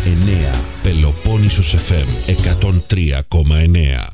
9. Πελοπόννησος FM 103,9.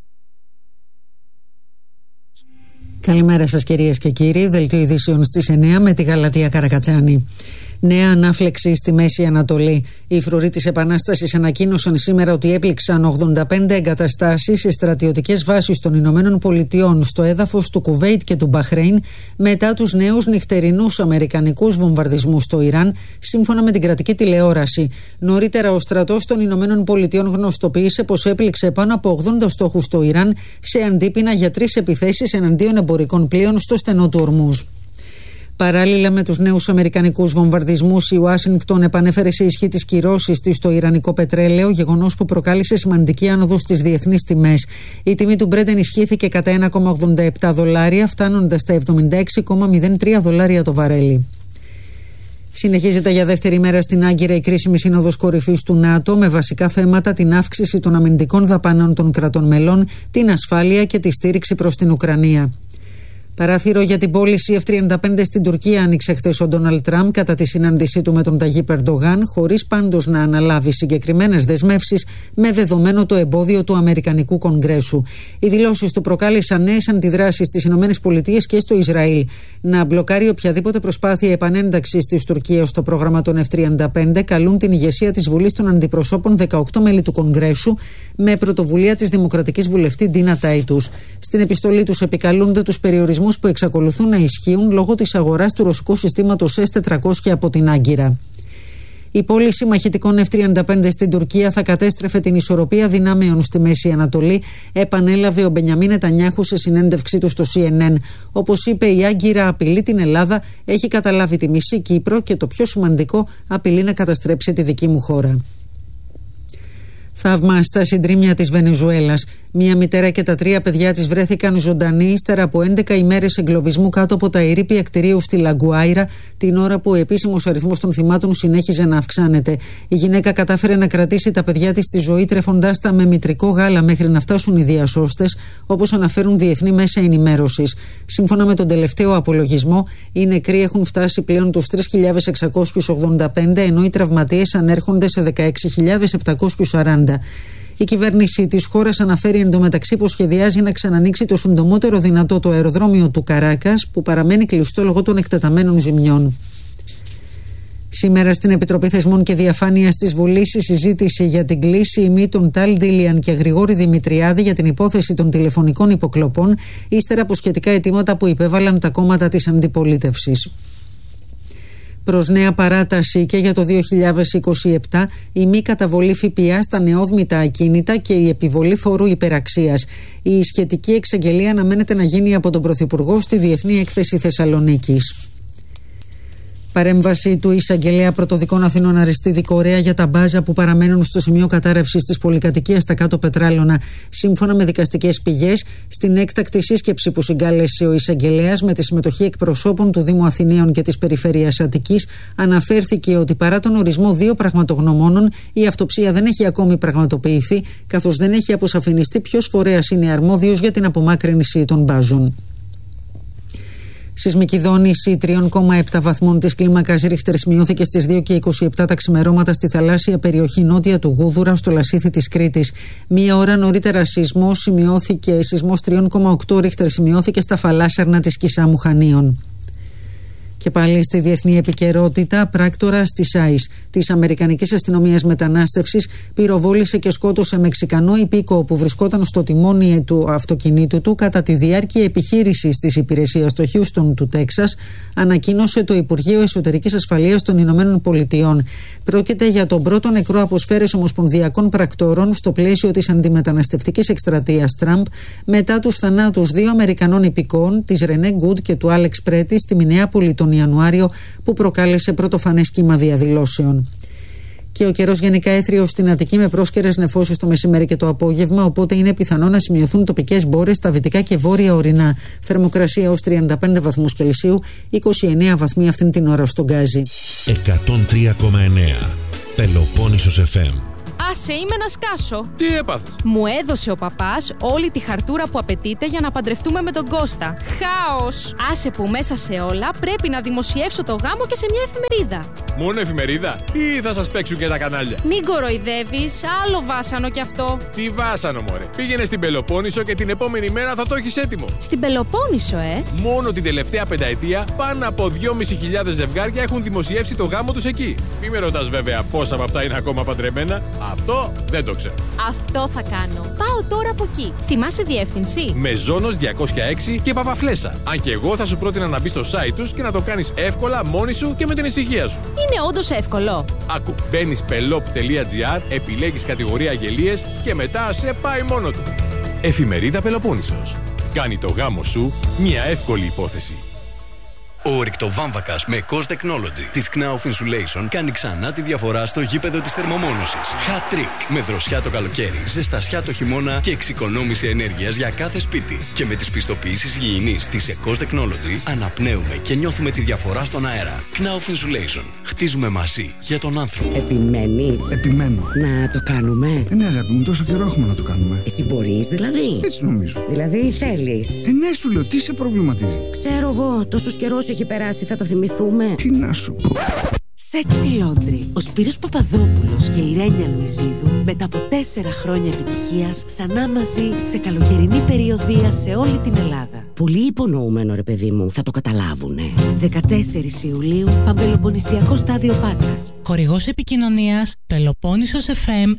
Καλημέρα σας κυρίες και κύριοι. Δελτίο ειδήσεων στις 9 με τη Γαλατεία Καρακατσάνη. Νέα ανάφλεξη στη Μέση Ανατολή. Οι φρουροί της Επανάστασης ανακοίνωσαν σήμερα ότι έπληξαν 85 εγκαταστάσεις σε στρατιωτικές βάσεις των Ηνωμένων Πολιτειών στο έδαφος του Κουβέιτ και του Μπαχρέιν μετά τους νέους νυχτερινούς αμερικανικούς βομβαρδισμούς στο Ιράν, σύμφωνα με την κρατική τηλεόραση. Νωρίτερα, ο στρατός των Ηνωμένων Πολιτειών γνωστοποίησε πως έπληξε πάνω από 80 στόχους στο Ιράν σε αντίπεινα για 3 επιθέσεις εναντίον εμπορικών πλοίων στο στενό του Ορμούζ. Παράλληλα με τους νέους αμερικανικούς βομβαρδισμούς, η Ουάσιγκτον επανέφερε σε ισχύ τις κυρώσεις της στο ιρανικό πετρέλαιο, γεγονός που προκάλεσε σημαντική άνοδο στις διεθνείς τιμές. Η τιμή του Brent ενισχύθηκε κατά $1,87, φτάνοντας στα $76,03 το βαρέλι. Συνεχίζεται για δεύτερη μέρα στην Άγκυρα η κρίσιμη σύνοδος κορυφής του ΝΑΤΟ με βασικά θέματα την αύξηση των αμυντικών δαπανών των κρατών μελών, την ασφάλεια και τη στήριξη προς την Ουκρανία. Παράθυρο για την πώληση F-35 στην Τουρκία άνοιξε χθες ο Ντόναλντ Τραμπ κατά τη συνάντησή του με τον Ταγίπ Ερντογάν, χωρίς πάντως να αναλάβει συγκεκριμένες δεσμεύσεις με δεδομένο το εμπόδιο του Αμερικανικού Κογκρέσου. Οι δηλώσεις του προκάλεσαν νέες αντιδράσεις στις ΗΠΑ και στο Ισραήλ. Να μπλοκάρει οποιαδήποτε προσπάθεια επανένταξης της Τουρκίας στο πρόγραμμα των F-35 καλούν την ηγεσία της Βουλής των Αντιπροσώπων 18 μέλη του Κογκρέσου με πρωτοβουλία της Δημοκρατικής Βουλευτή Ντίνα Τάιτους. Στην επιστολή τους επικαλούνται τους περιορισμούς που εξακολουθούν να ισχύουν λόγω της αγοράς του ρωσικού συστήματος S-400 από την Άγκυρα. Η πώληση μαχητικών F-35 στην Τουρκία θα κατέστρεφε την ισορροπία δυνάμεων στη Μέση Ανατολή, επανέλαβε ο Μπενιαμίν Νετανιάχου σε συνέντευξή του στο CNN. Όπως είπε, η Άγκυρα απειλεί την Ελλάδα, έχει καταλάβει τη μισή Κύπρο και το πιο σημαντικό, απειλεί να καταστρέψει τη δική μου χώρα. Θαύμα στα συντρίμμια της Βενεζουέλας. Μία μητέρα και τα 3 παιδιά της βρέθηκαν ζωντανοί ύστερα από 11 ημέρες εγκλωβισμού κάτω από τα ερείπια κτηρίου στη Λαγκουάιρα, την ώρα που ο επίσημος αριθμός των θυμάτων συνέχιζε να αυξάνεται. Η γυναίκα κατάφερε να κρατήσει τα παιδιά της στη ζωή, τρέφοντάς τα με μητρικό γάλα μέχρι να φτάσουν οι διασώστες, όπως αναφέρουν διεθνή μέσα ενημέρωσης. Σύμφωνα με τον τελευταίο απολογισμό, οι νεκροί έχουν φτάσει πλέον τους 3.685, ενώ οι τραυματίες ανέρχονται σε 16.740. Η κυβέρνηση της χώρας αναφέρει εντωμεταξύ πως σχεδιάζει να ξανανοίξει το συντομότερο δυνατό το αεροδρόμιο του Καράκας, που παραμένει κλειστό λόγω των εκτεταμένων ζημιών. Σήμερα στην Επιτροπή Θεσμών και Διαφάνειας της Βουλής η συζήτηση για την κλίση ημί των Τάλ Ντίλιαν και Γρηγόρη Δημητριάδη για την υπόθεση των τηλεφωνικών υποκλοπών, ύστερα από σχετικά αιτήματα που υπέβαλαν τα κόμματα της αντιπολίτευσης. Προς νέα παράταση και για το 2027 η μη καταβολή ΦΠΑ στα νεόδμητα ακίνητα και η επιβολή φόρου υπεραξίας. Η σχετική εξαγγελία αναμένεται να γίνει από τον Πρωθυπουργό στη Διεθνή Έκθεση Θεσσαλονίκης. Παρέμβαση του εισαγγελέα Πρωτοδικών Αθηνών Αριστίδη Κορέα για τα μπάζα που παραμένουν στο σημείο κατάρρευσης της πολυκατοικίας στα Κάτω Πετράλωνα. Σύμφωνα με δικαστικές πηγές, στην έκτακτη σύσκεψη που συγκάλεσε ο εισαγγελέας με τη συμμετοχή εκπροσώπων του Δήμου Αθηναίων και της Περιφέρειας Αττικής, αναφέρθηκε ότι παρά τον ορισμό 2 πραγματογνωμόνων, η αυτοψία δεν έχει ακόμη πραγματοποιηθεί, καθώς δεν έχει αποσαφινιστεί ποιος φορέας είναι αρμόδιος για την απομάκρυνση των μπάζων. Σεισμική δόνηση 3,7 βαθμών της κλίμακας Ρίχτερ σημειώθηκε στις 2:27 τα ξημερώματα στη θαλάσσια περιοχή νότια του Γούδουρα, στο Λασίθι της Κρήτης. Μία ώρα νωρίτερα σεισμός 3,8 Ρίχτερ σημειώθηκε στα Φαλάσσαρνα της Κισάμου Χανίων. Και πάλι στη διεθνή επικαιρότητα, πράκτορας της ΆΙΣ, της Αμερικανικής Αστυνομίας Μετανάστευσης, πυροβόλησε και σκότωσε Μεξικανό υπήκοο που βρισκόταν στο τιμόνι του αυτοκινήτου του κατά τη διάρκεια επιχείρησης της υπηρεσίας στο Χιούστον του Τέξας, ανακοίνωσε το Υπουργείο Εσωτερικής Ασφαλείας των Ηνωμένων Πολιτειών. Πρόκειται για τον πρώτο νεκρό από σφαίρες ομοσπονδιακών πρακτόρων στο πλαίσιο της αντιμεταναστευτικής εκστρατείας Τραμπ, μετά τους θανάτους 2 Αμερικανών υπηκόων, της Ρενέ Γκουντ και του Άλεξ Πρέτη, στη Μινεάπολη τον Ιανουάριο, που προκάλεσε πρωτοφανές κύμα διαδηλώσεων. Και ο καιρός γενικά έθριος στην Αττική με πρόσκαιρες νεφώσεις το μεσημέρι και το απόγευμα, οπότε είναι πιθανό να σημειωθούν τοπικές μπόρες στα δυτικά και βόρεια ορεινά. Θερμοκρασία ως 35 βαθμούς Κελσίου, 29 βαθμοί αυτήν την ώρα στον Γκάζι. 103,9 Πελοπόννησος FM. Άσε, είμαι να σκάσω. Τι έπαθες? Μου έδωσε ο παπάς όλη τη χαρτούρα που απαιτείται για να παντρευτούμε με τον Κώστα. Χάος! Άσε που μέσα σε όλα πρέπει να δημοσιεύσω το γάμο και σε μια εφημερίδα. Μόνο εφημερίδα ή θα σας παίξουν και τα κανάλια? Μην κοροϊδεύεις, άλλο βάσανο κι αυτό. Τι βάσανο, μωρέ. Πήγαινε στην Πελοπόννησο και την επόμενη μέρα θα το έχεις έτοιμο. Στην Πελοπόννησο, Μόνο την τελευταία πενταετία πάνω από 2.500 ζευγάρια έχουν δημοσιεύσει το γάμο τους εκεί. Μη με ρωτάς βέβαια πόσα από αυτά είναι ακόμα παντρεμένα. Αυτό δεν το ξέρω. Αυτό θα κάνω. Πάω τώρα από εκεί. Θυμάσαι διεύθυνση? Μεζόνος 206 και Παπαφλέσσα. Αν και εγώ θα σου πρότεινα να μπεις στο site τους και να το κάνεις εύκολα μόνη σου και με την ησυχία σου. Είναι όντως εύκολο. Άκου, μπαίνεις pelop.gr, επιλέγεις κατηγορία αγγελίες και μετά σε πάει μόνο του. Εφημερίδα Πελοπόννησος. Κάνει το γάμο σου μια εύκολη υπόθεση. Ο ρηκτοβάμβακας με Cost Technology της Knauf Insulation κάνει ξανά τη διαφορά στο γήπεδο της θερμομόνωσης. Hat trick με δροσιά το καλοκαίρι, ζεστασιά το χειμώνα και εξοικονόμηση ενέργειας για κάθε σπίτι. Και με τις πιστοποιήσεις υγιεινής της Cost Technology αναπνέουμε και νιώθουμε τη διαφορά στον αέρα. Knauf Insulation. Χτίζουμε μαζί για τον άνθρωπο. Επιμένεις? Επιμένω. Να το κάνουμε? Ναι, αγάπη μου, τόσο καιρό έχουμε να το κάνουμε. Εσύ μπορείς δηλαδή? Έτσι νομίζω. Δηλαδή θέλεις? Ναι, σου λέω, τι σε προβληματίζει? Ξέρω εγώ, τόσος καιρός έχει περάσει, θα το θυμηθούμε. Τι να σου πω. Sexy Laundry. Ο Σπύρος Παπαδόπουλος και η Ρένια Λουιζίδου μετά από 4 χρόνια επιτυχίας ξανά μαζί σε καλοκαιρινή περιοδεία σε όλη την Ελλάδα. Πολύ υπονοούμενο ρε παιδί μου, θα το καταλάβουνε. 14 Ιουλίου, Παμπελοποννησιακό στάδιο Πάτρας. Χορηγός επικοινωνίας Πελοπόννησος FM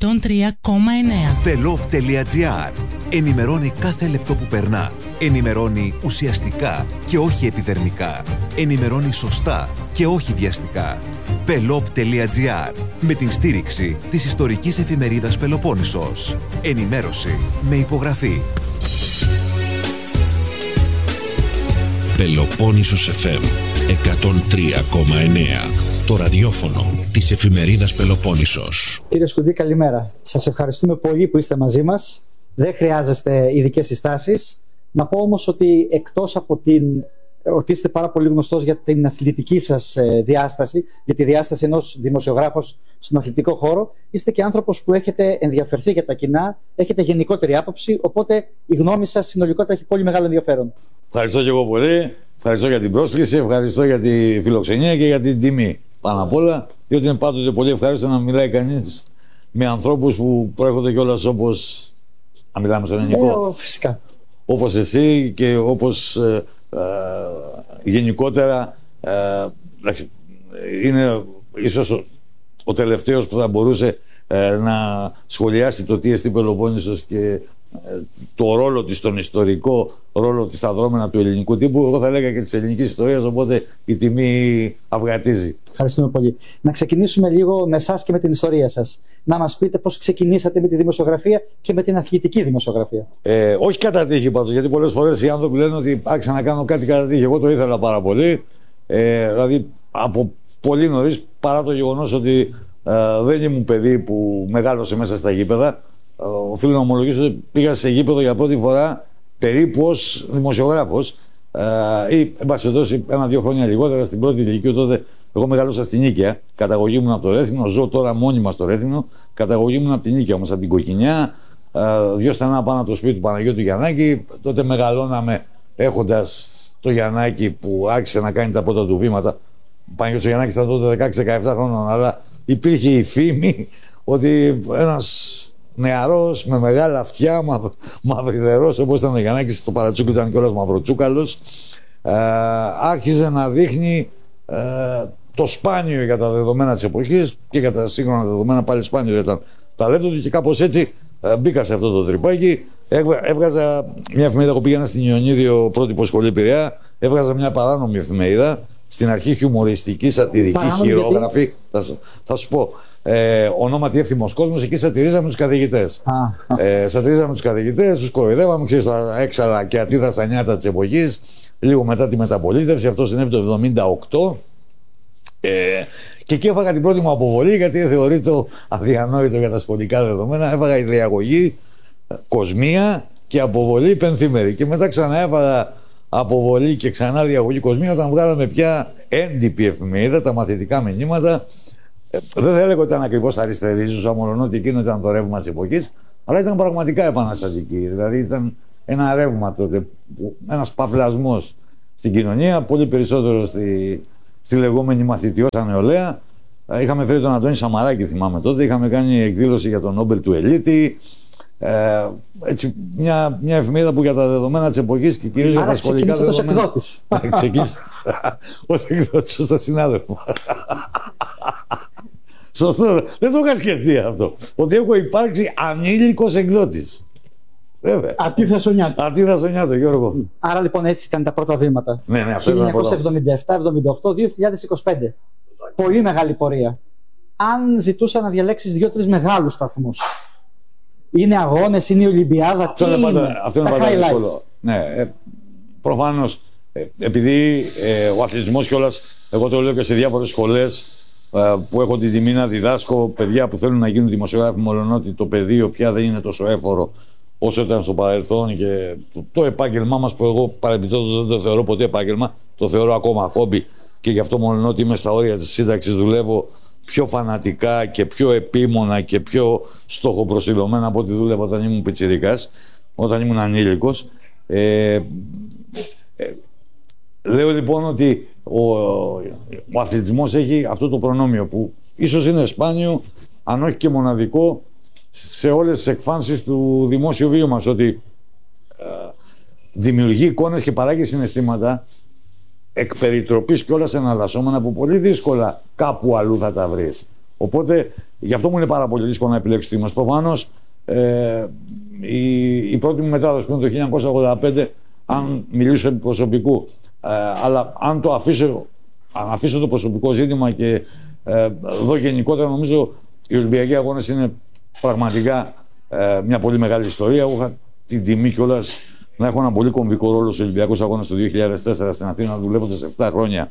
103,9. Pelop.gr. Ενημερώνει κάθε λεπτό που περνά. Ενημερώνει ουσιαστικά και όχι επιδερμικά. Ενημερώνει σωστά και όχι βιαστικά. Pelop.gr. Με την στήριξη της ιστορικής εφημερίδας Πελοπόννησος. Ενημέρωση με υπογραφή. Πελοπόννησος FM 103,9. Το ραδιόφωνο της εφημερίδας Πελοπόννησος. Κύριε Σκουντή, καλημέρα. Σας ευχαριστούμε πολύ που είστε μαζί μας. Δεν χρειάζεστε ειδικές συστάσεις. Να πω όμως ότι εκτός από ότι είστε πάρα πολύ γνωστός για την αθλητική σας διάσταση, για τη διάσταση ενός δημοσιογράφου στον αθλητικό χώρο, είστε και άνθρωπος που έχετε ενδιαφερθεί για τα κοινά, έχετε γενικότερη άποψη, οπότε η γνώμη σας συνολικότερα έχει πολύ μεγάλο ενδιαφέρον. Ευχαριστώ και εγώ πολύ. Ευχαριστώ για την πρόσκληση, ευχαριστώ για τη φιλοξενία και για την τιμή. Πάνω απ' όλα, διότι είναι πάντοτε πολύ ευχαριστώ να μιλάει κανείς με ανθρώπους που προέρχονται κιόλας όπως. Αν μιλάμε στον ελληνικό. Φυσικά. Όπως εσύ και όπως γενικότερα είναι ίσως ο τελευταίος που θα μπορούσε να σχολιάσει το τι εστί Πελοπόννησος και το ρόλο της, τον ιστορικό ρόλο της στα δρόμενα του ελληνικού τύπου. Εγώ θα έλεγα και της ελληνικής ιστορίας, οπότε η τιμή αυγατίζει. Ευχαριστούμε πολύ. Να ξεκινήσουμε λίγο με εσάς και με την ιστορία σας. Να μας πείτε πώς ξεκινήσατε με τη δημοσιογραφία και με την αθλητική δημοσιογραφία. Όχι κατά τύχη πάντως, γιατί πολλές φορές οι άνθρωποι λένε ότι άρχισα να κάνω κάτι κατά τύχη. Εγώ το ήθελα πάρα πολύ. Δηλαδή από πολύ νωρίς, παρά το γεγονός ότι δεν ήμουν παιδί που μεγάλωσε μέσα στα γήπεδα. Οφείλω να ομολογήσω ότι πήγα σε γήπεδο για πρώτη φορά περίπου ως δημοσιογράφος ή εν πάση περιπτώσει 1-2 χρόνια λιγότερα στην πρώτη ηλικία. Τότε εγώ μεγαλώσα στην Νίκαια, καταγωγή μου από το Ρέθυμνο, ζω τώρα μόνιμα στο Ρέθυμνο, καταγωγή μου από την Νίκαια όμως, από την Κοκκινιά, 2 στενά πάνω από το σπίτι του Παναγιώτου Γιαννάκη. Τότε μεγαλώναμε έχοντας το Γιαννάκη που άρχισε να κάνει τα πρώτα του βήματα. Ο Παναγιώτος Γιαννάκης ήταν τότε 16-17 χρόνων, αλλά υπήρχε η φήμη ότι ένας νεαρός με μεγάλα αυτιά, μαυριδερός όπως ήταν ο Γιαννάκης, το παρατσούκι ήταν κιόλας μαυροτσούκαλος, άρχιζε να δείχνει το σπάνιο για τα δεδομένα της εποχής και για τα σύγχρονα δεδομένα πάλι σπάνιο ήταν ταλέντο του, και κάπως έτσι μπήκα σε αυτό το τρυπάκι. Έβγαζα μια εφημερίδα που πήγαινα στην Ιωνίδιο πρότυπο σχολή Πειραιά, έβγαζα μια παράνομη εφημερίδα, στην αρχή χιουμοριστική, σατυρική, χειρόγραφη, θα σου πω. Ονόματι Εύθυμος Κόσμος, εκεί σατυρίζαμε τους καθηγητές. Σατυρίζαμε τους καθηγητές, τους κοροϊδεύαμε, ξέρεις, τα έξαλα και ατίδασα νιάτα της εποχής, λίγο μετά τη μεταπολίτευση. Αυτό συνέβη το 1978. Και εκεί έφαγα την πρώτη μου αποβολή, γιατί θεωρείται αδιανόητο για τα σχολικά δεδομένα. Έφαγα ιδρυαγωγή, κοσμία και αποβολή πενθήμερη. Και μετά ξανά έφαγα αποβολή και ξανά διαγωγή κοσμία, όταν βγάλαμε πια έντυπη εφημερίδα, τα μαθητικά μηνύματα. δεν θα έλεγα ότι ήταν ακριβώς αριστερίζουσα, μόνο ότι εκείνο ήταν το ρεύμα της εποχής, αλλά ήταν πραγματικά επαναστατική. Δηλαδή ήταν ένα ρεύμα τότε, ένας παυλασμός στην κοινωνία, πολύ περισσότερο στη λεγόμενη μαθητιώσα νεολαία. Είχαμε φέρει τον Αντώνη Σαμαράκη, θυμάμαι τότε, είχαμε κάνει εκδήλωση για τον Νόμπελ του Ελίτη. Έτσι, μια εφημερίδα που για τα δεδομένα της εποχής και κυρίως για τα σχολικά δεδομένα. Ξεκίνησε ως εκδότης, ως συνάδελφο. Σωστό, δεν το είχα σκεφτεί αυτό. Ότι έχω υπάρξει ανήλικος εκδότης. Βέβαια. Ατίθασονιάτο, Γιώργο. Άρα λοιπόν έτσι ήταν τα πρώτα βήματα. Ναι, αυτό 1977, 78, 2025. Πολύ μεγάλη πορεία. Αν ζητούσα να διαλέξεις 2-3 μεγάλους σταθμούς, είναι αγώνες, είναι η Ολυμπιάδα, αυτό είναι πάντα δύσκολο. Ναι, προφανώς, επειδή ο αθλητισμός κιόλας, εγώ το λέω και σε διάφορες σχολές που έχω την τιμή να διδάσκω παιδιά που θέλουν να γίνουν δημοσιογράφοι, μόλον ότι το πεδίο πια δεν είναι τόσο έφορο όσο ήταν στο παρελθόν και το επάγγελμά μας, που εγώ παρεμπιπτόντως δεν το θεωρώ ποτέ επάγγελμα, το θεωρώ ακόμα χόμπι, και γι' αυτό μόλον ότι είμαι στα όρια της σύνταξης δουλεύω πιο φανατικά και πιο επίμονα και πιο στόχοπροσιλωμένα από ό,τι δούλευα όταν ήμουν πιτσιρικάς, όταν ήμουν ανήλικος. Λέω λοιπόν ότι ο αθλητισμός έχει αυτό το προνόμιο που ίσως είναι σπάνιο, αν όχι και μοναδικό, σε όλες τις εκφάνσεις του δημόσιου βίου μας, ότι δημιουργεί εικόνες και παράγει συναισθήματα εκ περιτροπής κιόλας εναλλασσόμενα που πολύ δύσκολα κάπου αλλού θα τα βρεις. Οπότε γι' αυτό μου είναι πάρα πολύ δύσκολο να επιλέξω τη μας. Προφανώς η πρώτη μου μετάδοση που είναι το 1985, αν μιλήσω επί προσωπικού, αλλά αν αφήσω το προσωπικό ζήτημα και δω γενικότερα, νομίζω οι Ολυμπιακοί Αγώνες είναι πραγματικά μια πολύ μεγάλη ιστορία. Εγώ είχα την τιμή κιόλας να έχω ένα πολύ κομβικό ρόλο στους Ολυμπιακούς Αγώνες του 2004 στην Αθήνα, δουλεύοντας 7 χρόνια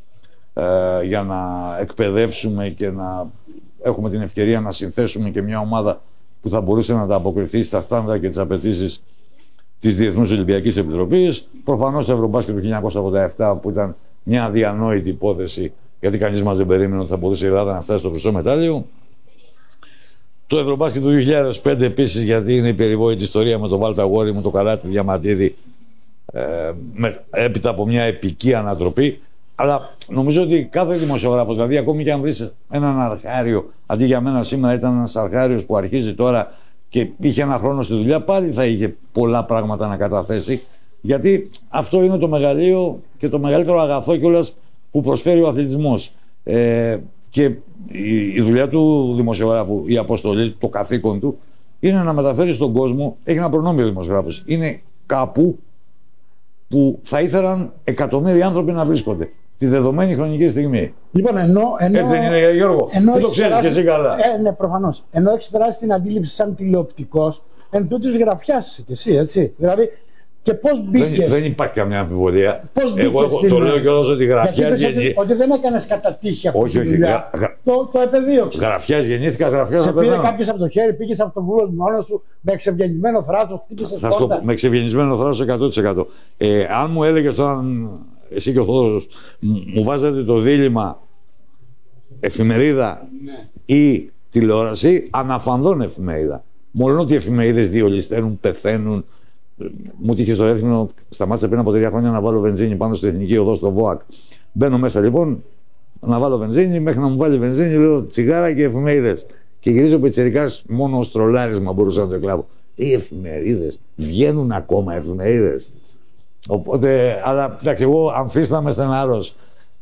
για να εκπαιδεύσουμε και να έχουμε την ευκαιρία να συνθέσουμε και μια ομάδα που θα μπορούσε να ανταποκριθεί στα στάνταρ και τις απαιτήσεις της Διεθνούς Ολυμπιακής Επιτροπής. Προφανώς το Ευρωμπάσκετ του 1987, που ήταν μια αδιανόητη υπόθεση, γιατί κανείς μας δεν περίμενε ότι θα μπορούσε η Ελλάδα να φτάσει στο χρυσό μετάλλιο. Το Ευρωμπάσκετ του 2005 επίσης, γιατί είναι η περιβόητη ιστορία με τον Βάλτα Γόρι, με τον Καράτη Διαμαντίδη, έπειτα από μια επική ανατροπή. Αλλά νομίζω ότι κάθε δημοσιογράφος, δηλαδή ακόμη και αν βρεις έναν αρχάριο, αντί για μένα σήμερα ήταν ένας αρχάριος που αρχίζει τώρα και είχε ένα χρόνο στη δουλειά, πάλι θα είχε πολλά πράγματα να καταθέσει, γιατί αυτό είναι το μεγαλείο και το μεγαλύτερο αγαθό κιόλας που προσφέρει ο αθλητισμός. Και η δουλειά του δημοσιογράφου, η αποστολή, το καθήκον του, είναι να μεταφέρει στον κόσμο, έχει ένα προνόμιο ο δημοσιογράφος. Είναι κάπου που θα ήθελαν εκατομμύρια άνθρωποι να βρίσκονται τη δεδομένη χρονική στιγμή. Λοιπόν, έτσι δεν είναι, Γιώργο? Δεν το ξέρεις και εσύ καλά. Ναι, προφανώς. Ενώ έχεις περάσει την αντίληψη σαν τηλεοπτικός, εν τούτης γραφιάς κι εσύ, έτσι. Δηλαδή, και πώς μπήκες. Δεν υπάρχει καμιά αμφιβολία. Εγώ το λέω κιόλας ότι γραφιάς γεννήθηκα. Ότι δεν έκανες κατά τύχη αυτή τη δουλειά. Το επεδίωξες. Γραφιάς γεννήθηκα, γραφιάς θα πεθάνω. Σε πήρε κάποιος από το χέρι, πήγες από τον βούλο μόνος σου, με εξευγενισμένο θράσος, χτύπησες πόρτα. Με εξευγενισμένο θράσος 100%. Αν μου έλεγες τώρα, εσύ και ο Θόδωρος, μου βάζατε το δίλημμα εφημερίδα ή τηλεόραση, αναφανδόν εφημερίδα. Μόνο ότι οι εφημερίδες διολυσταίνουν, πεθαίνουν. Μου τύχε στο Έθνο, σταμάτησα πριν από 3 χρόνια να βάλω βενζίνη πάνω στη Εθνική Οδό στο ΒΟΑΚ. Μπαίνω μέσα λοιπόν να βάλω βενζίνη, μέχρι να μου βάλει βενζίνη λέω τσιγάρα και εφημερίδες. Και γυρίζω πιτσιρικάς, μόνο ως τρολάρισμα μπορούσα να το εκλάβω. Οι εφημερίδες, βγαίνουν ακόμα εφημερίδες. Οπότε, αλλά εντάξει, εγώ αμφίσταμαι στεναρός.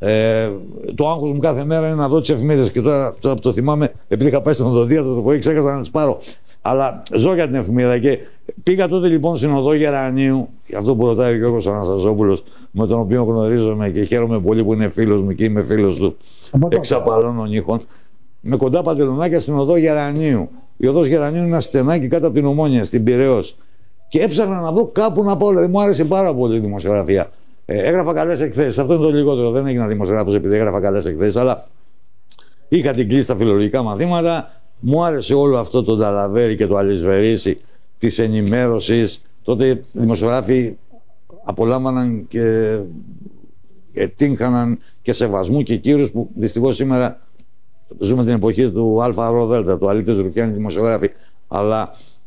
Το άγχος μου κάθε μέρα είναι να δω τις εφημερίδες. Και τώρα το θυμάμαι, επειδή είχα πάει στην οδοδία, το πρωί ξέχασα να τις πάρω. Αλλά ζω για την εφημερίδα και πήγα τότε λοιπόν στην οδό Γερανίου, αυτό που ρωτάει ο Γιώργος Αναστασόπουλος, με τον οποίο γνωρίζομαι και χαίρομαι πολύ που είναι φίλος μου και είμαι φίλος του εξ απαλών νύχων, με κοντά παντελονάκια στην οδό Γερανίου. Η οδός Γερανίου είναι ένα στενάκι κάτω από την Ομόνια, στην Πειραιώς. Και έψαχνα να δω κάπου να πάω, δηλαδή μου άρεσε πάρα πολύ η δημοσιογραφία. Έγραφα καλές εκθέσεις, αυτό είναι το λιγότερο. Δεν έγινα δημοσιογράφος επειδή έγραφα καλές εκθέσεις, αλλά είχα την κλείσει στα φιλολογικά μαθήματα. Μου άρεσε όλο αυτό το ταλαβέρι και το αλυσβερίσι της ενημέρωσης. Τότε οι δημοσιογράφοι απολάμβαναν και τύχαναν και σεβασμού και κύρους που δυστυχώς σήμερα ζούμε την εποχή του ΑΡΔ, του Αλίκτες Ρουφιάνη, δημοσιογράφοι. Αλλά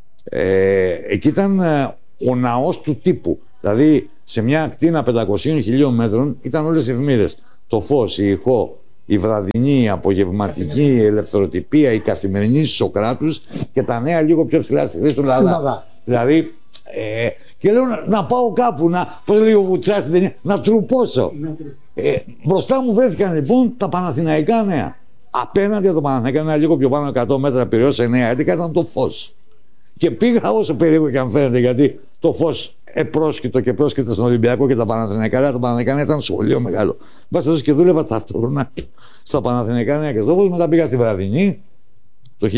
εκεί ήταν ο ναός του τύπου. Δηλαδή σε μια ακτίνα 500 χιλιόμετρων ήταν όλες οι εφημερίδες. Το Φως, η Ηχό, η Βραδινή, η Απογευματική, η Ελευθεροτυπία, η Καθημερινή Σοκράτους και τα νέα λίγο πιο ψηλά στη Χρήστο Λαδά. Δηλαδή, και λέω να πάω κάπου, πώς λέει ο Βουτσάς στην ταινία, να τρουπώσω. Μπροστά μου βρέθηκαν λοιπόν τα Παναθηναϊκά Νέα. Απέναντι από το Παναθηναϊκά Νέα, λίγο πιο πάνω 100 μέτρα Πειραιώς 9-11, ήταν το Φως. Και πήγα, όσο περίπου και αν φαίνεται, γιατί το Φως επρόσκειτο και πρόσκειται στον Ολυμπιακό και τα Παναθηναϊκά Νέα. Το Παναθηναϊκά Νέα ήταν σχολείο μεγάλο. Μπας και δούλευα ταυτόχρονα στα Παναθηναϊκά Νέα και στο Φως. Μετά πήγα στη Βραδινή το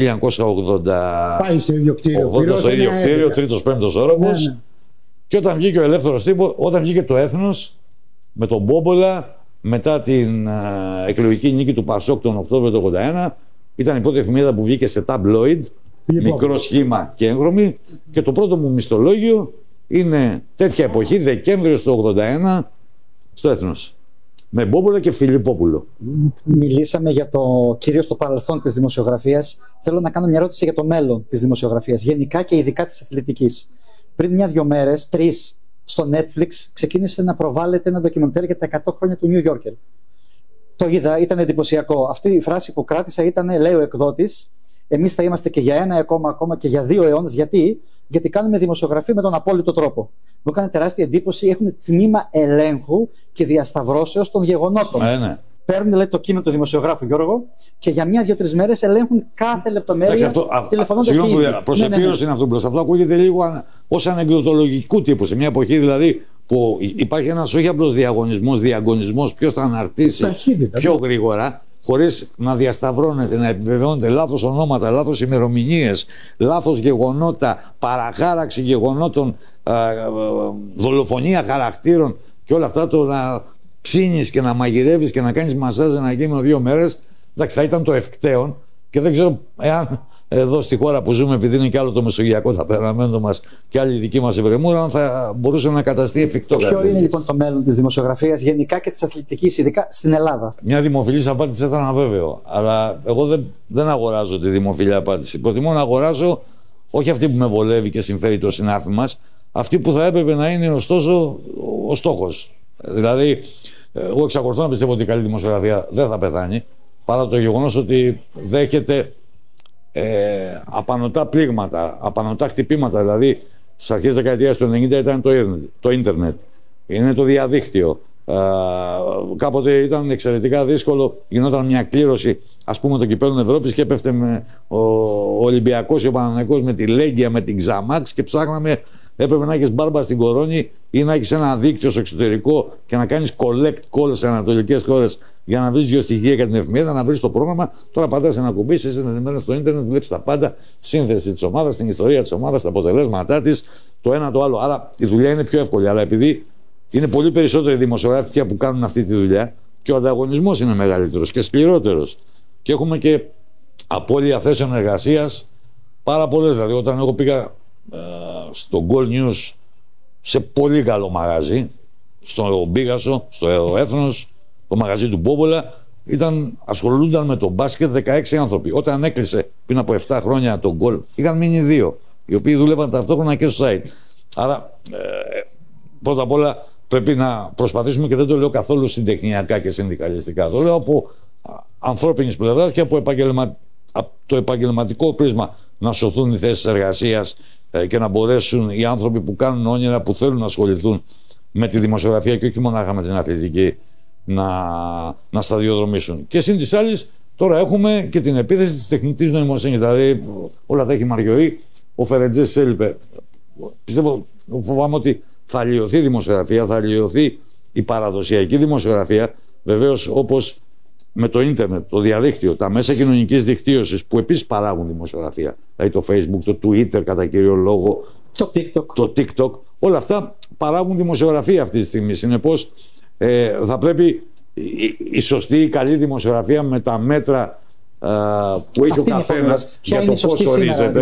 1980. Πάει στο ίδιο κτίριο. Στο ίδιο κτίριο, τρίτος-πέμπτος όροφος. Ναι. Και όταν βγήκε ο Ελεύθερος Τύπος, όταν βγήκε το Έθνος με τον Μπόμπολα, μετά την εκλογική νίκη του Πασόκ τον Οκτώβριο του 1981, ήταν η πρώτη εφημερίδα που βγήκε σε ταμπλόιντ, μικρό σχήμα και έγχρωμη. Και το πρώτο μου μισθολόγιο είναι τέτοια εποχή, Δεκέμβριο του 1981, στο Έθνος. Με Μπόμπολα και Φιλιππόπουλο. Μιλήσαμε για κυρίως το παρελθόν της δημοσιογραφίας. Θέλω να κάνω μια ερώτηση για το μέλλον της δημοσιογραφίας, γενικά και ειδικά της αθλητικής. Πριν 1-2 μέρες, 3, στο Netflix ξεκίνησε να προβάλλεται ένα ντοκιμαντέρ για τα 100 χρόνια του New Yorker. Το είδα, ήταν εντυπωσιακό. Αυτή η φράση που κράτησα ήταν, λέει ο εκδότης, εμείς θα είμαστε και για 1 ακόμα και για 2 αιώνες. Γιατί κάνουμε δημοσιογραφία με τον απόλυτο τρόπο. Μου έκανε τεράστια εντύπωση. Έχουν τμήμα ελέγχου και διασταυρώσεως των γεγονότων. Ναι. Παίρνουν, λέει, το κείμενο του δημοσιογράφου, Γιώργο, και για 1-2-3 μέρες ελέγχουν κάθε λεπτομέρεια. Τηλεφωνώντας. Συγγνώμη, προς επίρρωση είναι αυτό που αυτό ακούγεται λίγο ως ανεκδοτολογικού τύπου. Σε μια εποχή δηλαδή που υπάρχει ένας όχι απλός διαγωνισμός, ποιος θα αναρτήσει πιο γρήγορα, χωρίς να διασταυρώνεται, να επιβεβαιώνεται λάθος ονόματα, λάθος ημερομηνίες, λάθος γεγονότα, παραχάραξη γεγονότων, δολοφονία χαρακτήρων και όλα αυτά, το να ψήνεις και να μαγειρεύεις και να κάνεις μασάζ ένα κείμενο 2 μέρες. Εντάξει, θα ήταν το ευκταίον και δεν ξέρω εάν εδώ στη χώρα που ζούμε, επειδή είναι κι άλλο το μεσογειακό ταπεραμέντο μας και άλλη δική μας ευρεμούρα, αν θα μπορούσε να καταστεί εφικτό. Ποιο είναι λοιπόν το μέλλον της δημοσιογραφίας γενικά και της αθλητικής, ειδικά στην Ελλάδα? Μια δημοφιλής απάντηση θα ήταν αβέβαιο. Αλλά εγώ δεν αγοράζω τη δημοφιλή απάντηση. Προτιμώ να αγοράζω όχι αυτή που με βολεύει και συμφέρει το συνάφι μας, αυτή που θα έπρεπε να είναι ωστόσο ο στόχος. Δηλαδή, εγώ εξακολουθώ να πιστεύω ότι η καλή δημοσιογραφία δεν θα πεθάνει, παρά το γεγονός ότι δέχεται απανωτά πλήγματα, απανωτά χτυπήματα. Δηλαδή, στις αρχές της δεκαετίας του 90 ήταν το ίντερνετ, είναι το διαδίκτυο. Κάποτε ήταν εξαιρετικά δύσκολο, γινόταν μια κλήρωση, ας πούμε, των κυπέλλων Ευρώπης και έπεφτε ο Ολυμπιακός ή ο Παναθηναϊκός με τη Λέγκια, με την Ξαμάξ και ψάχναμε. Έπρεπε να έχεις μπάρμπα στην κορώνη ή να έχεις ένα δίκτυο στο εξωτερικό και να κάνεις collect calls σε ανατολικές χώρες για να βρεις 2 στοιχεία για την εφημερίδα, να βρεις το πρόγραμμα. Τώρα πατάς ένα κουμπί, είσαι συνδεδεμένος στο ίντερνετ, βλέπεις τα πάντα, σύνθεση της ομάδας, την ιστορία της ομάδας, τα αποτελέσματά της, το ένα το άλλο. Άρα η δουλειά είναι πιο εύκολη. Αλλά επειδή είναι πολύ περισσότεροι δημοσιογράφοι που κάνουν αυτή τη δουλειά και ο ανταγωνισμός είναι μεγαλύτερος και σκληρότερος και έχουμε και απώλεια θέσεων εργασίας πάρα πολλές. Δηλαδή, όταν εγώ πήγα στο Gold News, σε πολύ καλό μαγαζί, στο Μπίγασο, στο Έθνος, το μαγαζί του Μπόμπολα, ασχολούνταν με το μπάσκετ 16 άνθρωποι. Όταν έκλεισε πριν από 7 χρόνια το Gold, είχαν μείνει 2, οι οποίοι δούλευαν ταυτόχρονα και στο site. Άρα, πρώτα απ' όλα πρέπει να προσπαθήσουμε, και δεν το λέω καθόλου συντεχνιακά και συνδικαλιστικά, το λέω από ανθρώπινης πλευράς και από το επαγγελματικό πρίσμα, να σωθούν οι θέσεις εργασίας και να μπορέσουν οι άνθρωποι που κάνουν όνειρα, που θέλουν να ασχοληθούν με τη δημοσιογραφία και όχι μονάχα με την αθλητική, να σταδιοδρομήσουν. Και συν της άλλης, τώρα έχουμε και την επίθεση της τεχνητής νοημοσύνης. Δηλαδή, όλα τα έχει Μαριωή, ο Φερετζές έλειπε. Πιστεύω, φοβάμαι ότι θα αλλοιωθεί η δημοσιογραφία, θα αλλοιωθεί η παραδοσιακή δημοσιογραφία. Βεβαίως, όπως με το ίντερνετ, το διαδίκτυο, τα μέσα κοινωνικής δικτύωσης που επίσης παράγουν δημοσιογραφία. Δηλαδή το Facebook, το Twitter κατά κύριο λόγο, το TikTok, όλα αυτά παράγουν δημοσιογραφία αυτή τη στιγμή. Συνεπώς, θα πρέπει η σωστή, η καλή δημοσιογραφία με τα μέτρα που έχει ο καθένας για το πώς ορίζεται.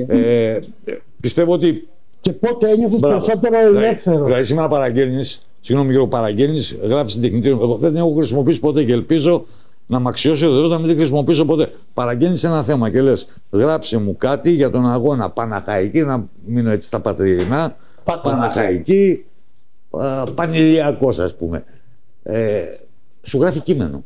Πιστεύω ότι. Και πότε ένιωθες περισσότερο ελεύθερο? Δηλαδή, σήμερα παραγγέλνεις, συγγνώμη Γιώργο, παραγγέλνεις, γράφεις την τεχνητή. Εγώ δεν την έχω χρησιμοποιήσει ποτέ και ελπίζω να μ' αξιώσει ο Θεός να μην τη χρησιμοποιήσω ποτέ. Παραγγέλνεις ένα θέμα και λες, γράψε μου κάτι για τον αγώνα Παναχαϊκή, να μείνω έτσι στα πατρινά, Παναχαϊκή, Πανηλιακός, ας πούμε. Σου γράφει κείμενο.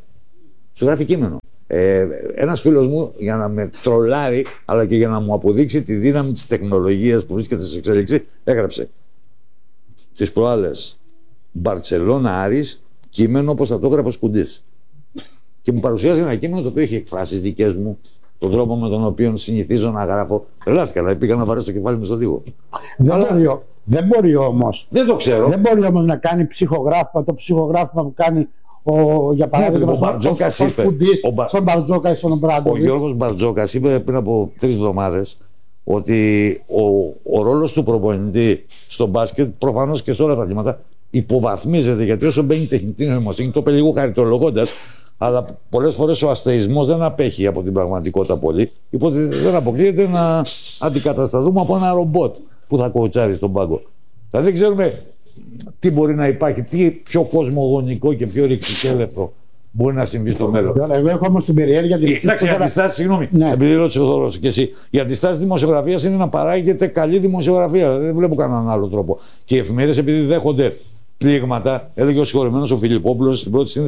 Ένας φίλος μου, για να με τρολάρει, αλλά και για να μου αποδείξει τη δύναμη της τεχνολογίας που βρίσκεται σε εξέλιξη, έγραψε τις προάλλες Μπαρτσελώνα Άρης, κείμενο όπως θα το έγραφε ο Σκουντής. Και μου παρουσιάζει ένα κείμενο το οποίο έχει εκφράσεις δικές μου, τον τρόπο με τον οποίο συνηθίζω να γράφω. Τρελάθηκα, δηλαδή πήγα να βαρέσω το κεφάλι μου στον τοίχο. Δεν μπορεί όμως. Δεν το ξέρω. Δεν μπορεί όμως να κάνει ψυχογράφημα, το ψυχογράφημα που κάνει για παράδειγμα στον Μπαρτζόκα ή στον Μπράντοβιτς. Ο Γιώργος Μπαρτζόκας είπε πριν από 3 εβδομάδες ότι ο ρόλος του προπονητή στο μπάσκετ, προφανώς και σε όλα τα αθλήματα, υποβαθμίζεται, γιατί όσο μπαίνει η τεχνητή νοημοσύνη, το είπε λίγο χαριτολογώντας, αλλά πολλές φορές ο αστεϊσμός δεν απέχει από την πραγματικότητα πολύ. Είπε ότι δεν αποκλείεται να αντικατασταθούμε από ένα ρομπότ που θα κοουτσάρει στον πάγκο. Δηλαδή δεν ξέρουμε τι μπορεί να υπάρχει, τι πιο κοσμογονικό και πιο ρηξικέλευτο μπορεί να συμβεί στο μέλλον. Εγώ έχω όμως την περιέργεια. Εντάξει, η αντιστάση, συγγνώμη, επειδή ρώτησε ο Θόδωρος και εσύ, η αντιστάση δημοσιογραφίας είναι να παράγεται καλή δημοσιογραφία. Δεν βλέπω κανέναν άλλο τρόπο. Και οι εφημερίδες, επειδή δέχονται πλήγματα, έλεγε ο συγχωρεμένος ο Φιλιππόπουλος στην πρώτη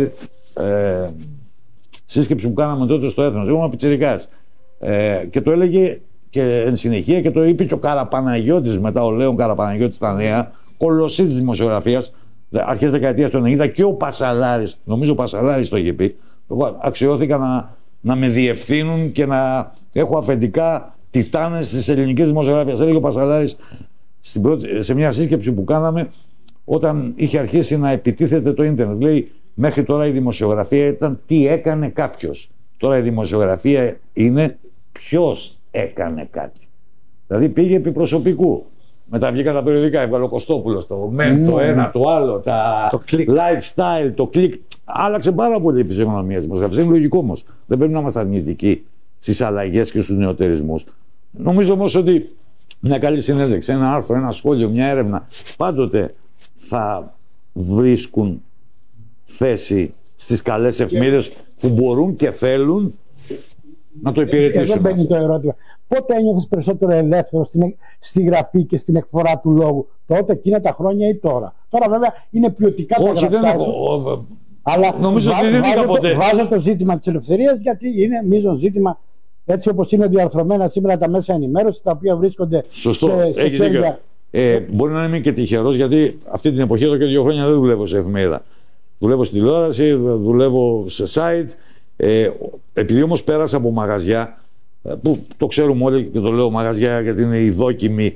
σύσκεψη που κάναμε τότε στο Έθνος. Εγώ ήμουν πιτσιρικάς. Και το έλεγε και εν συνεχεία και το είπε και ο Καραπαναγιώτης, μετά ο Λέων Καραπαναγιώτης στα Νέα, κολοσσή της δημοσιογραφίας, αρχές δεκαετίας του 90, και ο Πασαλάρης, νομίζω ο Πασαλάρης το είχε πει. Αξιώθηκα να με διευθύνουν και να έχω αφεντικά τιτάνες της ελληνικής δημοσιογραφίας. Έλεγε ο Πασαλάρης σε μια σύσκεψη που κάναμε, όταν είχε αρχίσει να επιτίθεται το ίντερνετ. Λέει, μέχρι τώρα η δημοσιογραφία ήταν τι έκανε κάποιος. Τώρα η δημοσιογραφία είναι ποιος έκανε κάτι. Δηλαδή πήγε επί προσωπικού. Μετά βγήκαν τα περιοδικά, έβγαλε ο Κωστόπουλος, το το ένα, το άλλο, το lifestyle, το click. Άλλαξε πάρα πολύ η φυσιογνωμία της δημοσιογραφίας. Είναι λογικό όμως. Δεν πρέπει να είμαστε αρνητικοί στις αλλαγές και στους νεοτερισμούς. Νομίζω όμως ότι μια καλή συνέντευξη, ένα άρθρο, ένα σχόλιο, μια έρευνα, πάντοτε θα βρίσκουν θέση στις καλές εφημερίδες που μπορούν και θέλουν να το υπηρετήσουν. Εδώ μπαίνει το ερώτημα. Πότε ένιωθες περισσότερο ελεύθερο στη γραφή και στην εκφορά του λόγου, τότε, εκείνα τα χρόνια ή τώρα? Τώρα βέβαια είναι ποιοτικά τα γραφτά σου. Αλλά νομίζω ότι δεν είχα ποτέ. Βάζω το ζήτημα της ελευθερίας, γιατί είναι μείζον ζήτημα, έτσι όπως είναι διαρθρωμένα σήμερα τα μέσα ενημέρωσης, τα οποία βρίσκονται σε χέρια. Μπορεί να είμαι και τυχερός, γιατί αυτή την εποχή εδώ και 2 χρόνια δεν δουλεύω σε εφημερίδα. Δουλεύω στην τηλεόραση, δουλεύω σε site. Επειδή όμως πέρασα από μαγαζιά, που το ξέρουμε όλοι και το λέω μαγαζιά γιατί είναι η δόκιμη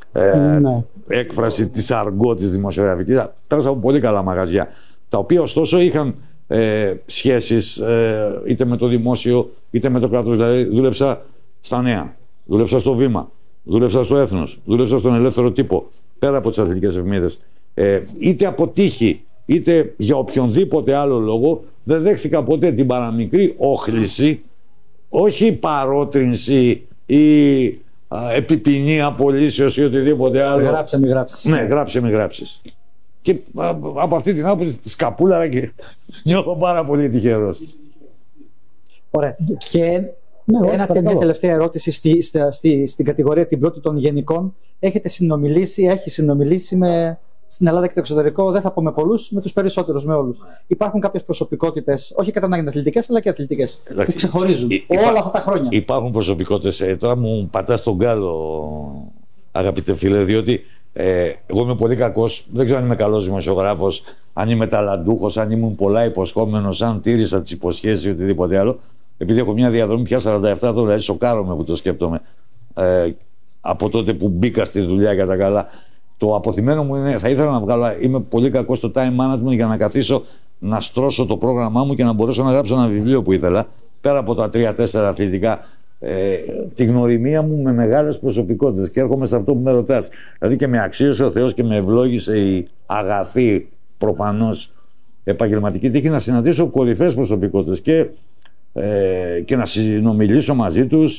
έκφραση της αργό της δημοσιογραφικής, πέρασα από πολύ καλά μαγαζιά, τα οποία ωστόσο είχαν σχέσεις είτε με το δημόσιο είτε με το κράτος. Δηλαδή δούλεψα στα Νέα, δούλεψα στο Βήμα, δούλεψα στο Έθνος, δούλεψα στον Ελεύθερο Τύπο, πέρα από τις αθλητικές εφημερίδες. Είτε από τύχη είτε για οποιονδήποτε άλλο λόγο δεν δέχθηκα ποτέ την παραμικρή όχληση, όχι παρότρινση ή επιποινή απολύσεως ή οτιδήποτε άλλο. Γράψε μη γράψεις. Ναι, γράψε μη γράψεις. Και από αυτή την άποψη τη σκαπούλαρα και νιώθω πάρα πολύ τυχερός. Ωραία. Και μια τελευταία ερώτηση στην κατηγορία την πρώτη των γενικών. Έχει συνομιλήσει στην Ελλάδα και το εξωτερικό, δεν θα πω με πολλούς, με τους περισσότερους, με όλους. Υπάρχουν κάποιες προσωπικότητες, όχι κατά ανάγκη αθλητικές, αλλά και αθλητικές, που ξεχωρίζουν όλα αυτά τα χρόνια. Υπάρχουν προσωπικότητες. Τώρα μου πατάς τον γκάλο, αγαπητέ φίλε, διότι εγώ είμαι πολύ κακός. Δεν ξέρω αν είμαι καλός δημοσιογράφος, αν είμαι ταλαντούχος, αν ήμουν πολλά υποσχόμενος, αν τήρησα τις υποσχέσεις ή οτιδήποτε άλλο. Επειδή έχω μια διαδρομή πια 47 χρόνια, σοκάρομαι που το σκέπτομαι. Από τότε που μπήκα στη δουλειά για τα καλά. Το αποθυμένο μου είναι, θα ήθελα να βγάλω, είμαι πολύ κακό στο time management για να καθίσω να στρώσω το πρόγραμμά μου και να μπορέσω να γράψω ένα βιβλίο που ήθελα, πέρα από τα 3-4 αθλητικά, τη γνωριμία μου με μεγάλες προσωπικότητες. Και έρχομαι σε αυτό που με ρωτάς. Δηλαδή και με αξίωσε ο Θεός και με ευλόγησε η αγαθή, προφανώς επαγγελματική τύχη, να συναντήσω κορυφαίες προσωπικότητες και να συνομιλήσω μαζί τους.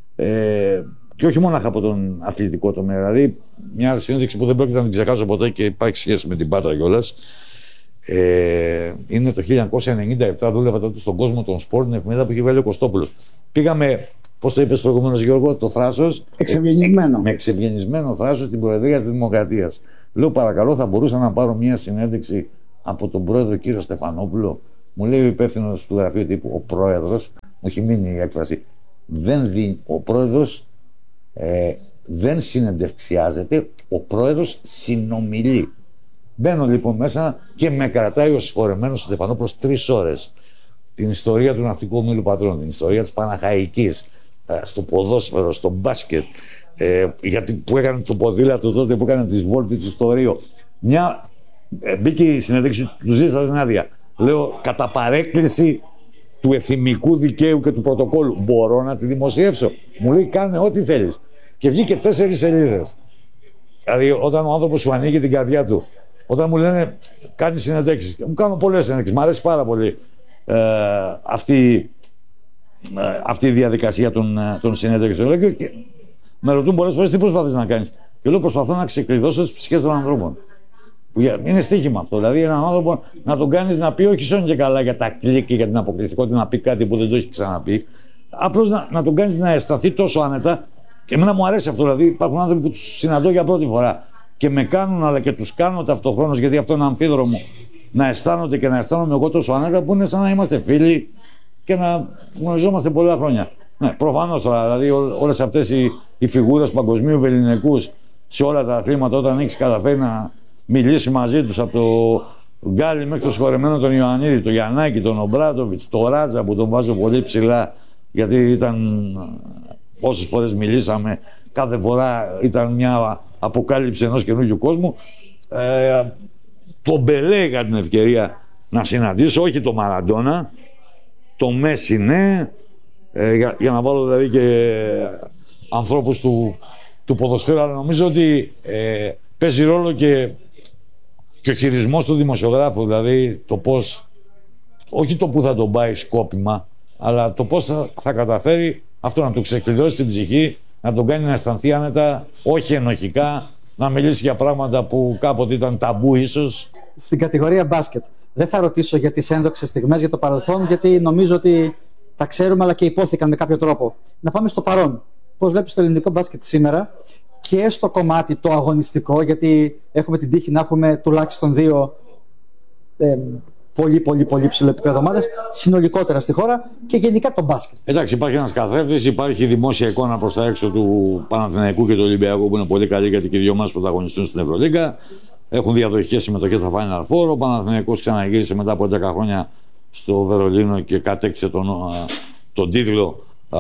Και όχι μόνο από τον αθλητικό τομέα. Δηλαδή, μια συνέντευξη που δεν πρόκειται να την ξεχάσω ποτέ και υπάρχει σχέση με την Πάτρα κιόλας. Είναι το 1997, δούλευα τότε στον κόσμο των σπορ, την εφημερίδα που είχε βγάλει ο Κωστόπουλος. Πήγαμε, πώς το είπες προηγουμένως Γιώργο, το θράσος. Εξευγενισμένο. Με εξευγενισμένο θράσος στην Προεδρία της Δημοκρατίας. Λέω, παρακαλώ, θα μπορούσα να πάρω μια συνέντευξη από τον πρόεδρο κύριο Στεφανόπουλο. Μου λέει ο υπεύθυνος του γραφείου τύπου, ο πρόεδρος, μου έχει μείνει η έκφραση, ο πρόεδρος δεν συνεντευξιάζεται, ο πρόεδρος συνομιλεί. Μπαίνω λοιπόν μέσα και με κρατάει ο συγχωρεμένος ο Στεφανόπουλος 3 ώρες. Την ιστορία του Ναυτικού Ομίλου Πατρών, την ιστορία της Παναχαϊκής, στο ποδόσφαιρο, στο μπάσκετ, γιατί που έκανε το ποδήλατο τότε, που έκανε τις βόλτες του ιστορίου. Μπήκε η συνέντευξη, του ζήτησα την άδεια. Λέω, κατά παρέκκληση του εθιμικού δικαίου και του πρωτοκόλλου, μπορώ να τη δημοσιεύσω? Μου λέει, κάνε ό,τι θέλεις. Και βγήκε 4 σελίδες. Δηλαδή, όταν ο άνθρωπος σου ανοίγει την καρδιά του, όταν μου λένε, κάνει συνεντεύξεις, μου κάνω πολλές συνεντεύξεις, μου αρέσει πάρα πολύ αυτή η διαδικασία των συνεντεύξεων. Με ρωτούν πολλές φορές, τι προσπαθείς να κάνεις? Και λέω, προσπαθώ να ξεκλειδώσω τις ψυχές των ανθρώπων. Είναι στοίχημα αυτό. Δηλαδή, έναν άνθρωπο να τον κάνεις να πει όχι σώνει και καλά για τα κλικ και για την αποκλειστικότητα, να πει κάτι που δεν το έχει ξαναπεί. Απλώς να τον κάνεις να αισθανθεί τόσο άνετα. Και εμένα μου αρέσει αυτό. Δηλαδή, υπάρχουν άνθρωποι που τους συναντώ για πρώτη φορά και με κάνουν, αλλά και τους κάνω ταυτοχρόνως, γιατί αυτό είναι αμφίδρομο, να αισθάνονται και να αισθάνομαι εγώ τόσο άνετα, που είναι σαν να είμαστε φίλοι και να γνωριζόμαστε πολλά χρόνια. Ναι, προφανώς τώρα, δηλαδή, όλες αυτές οι φιγούρες παγκοσμίου βεληνικούς σε όλα τα αθλήματα, όταν έχεις καταφέρει να μιλήσει μαζί τους, από το Γκάλι μέχρι το συγχωρεμένο τον Ιωαννίδη, τον Γιαννάκη, τον Ομπράτοβιτς, τον Ράτζα που τον βάζω πολύ ψηλά, γιατί ήταν, όσες φορές μιλήσαμε, κάθε φορά ήταν μια αποκάλυψη ενός καινούργιου κόσμου. Τον Μπελέ είχα την ευκαιρία να συναντήσω, όχι τον Μαραντόνα, το Μέση, ναι, για να βάλω δηλαδή και ανθρώπους του ποδοσφαίρου, αλλά νομίζω ότι παίζει ρόλο και ο χειρισμός του δημοσιογράφου, δηλαδή το πώς, όχι το που θα τον πάει σκόπιμα, αλλά το πώς θα καταφέρει αυτό να του ξεκλειδώσει την ψυχή, να τον κάνει να αισθανθεί άνετα, όχι ενοχικά, να μιλήσει για πράγματα που κάποτε ήταν ταμπού ίσως. Στην κατηγορία μπάσκετ, δεν θα ρωτήσω για τις ένδοξες στιγμές, για το παρελθόν, γιατί νομίζω ότι τα ξέρουμε, αλλά και υπόθηκαν με κάποιο τρόπο. Να πάμε στο παρόν. Πώς βλέπεις το ελληνικό μπάσκετ σήμερα και στο κομμάτι το αγωνιστικό, γιατί έχουμε την τύχη να έχουμε τουλάχιστον 2 πολύ ψηλό επίπεδο ομάδες συνολικότερα στη χώρα, και γενικά το μπάσκετ. Εντάξει, υπάρχει ένας καθρέφτης, υπάρχει η δημόσια εικόνα προς τα έξω του Παναθηναϊκού και του Ολυμπιακού, που είναι πολύ καλή, γιατί και οι 2 ομάδες πρωταγωνιστούν στην Ευρωλίγκα. Έχουν διαδοχικές συμμετοχές στα Final Four. Ο Παναθηναϊκός ξαναγύρισε μετά από 11 χρόνια στο Βερολίνο και κατέκτησε τον τίτλο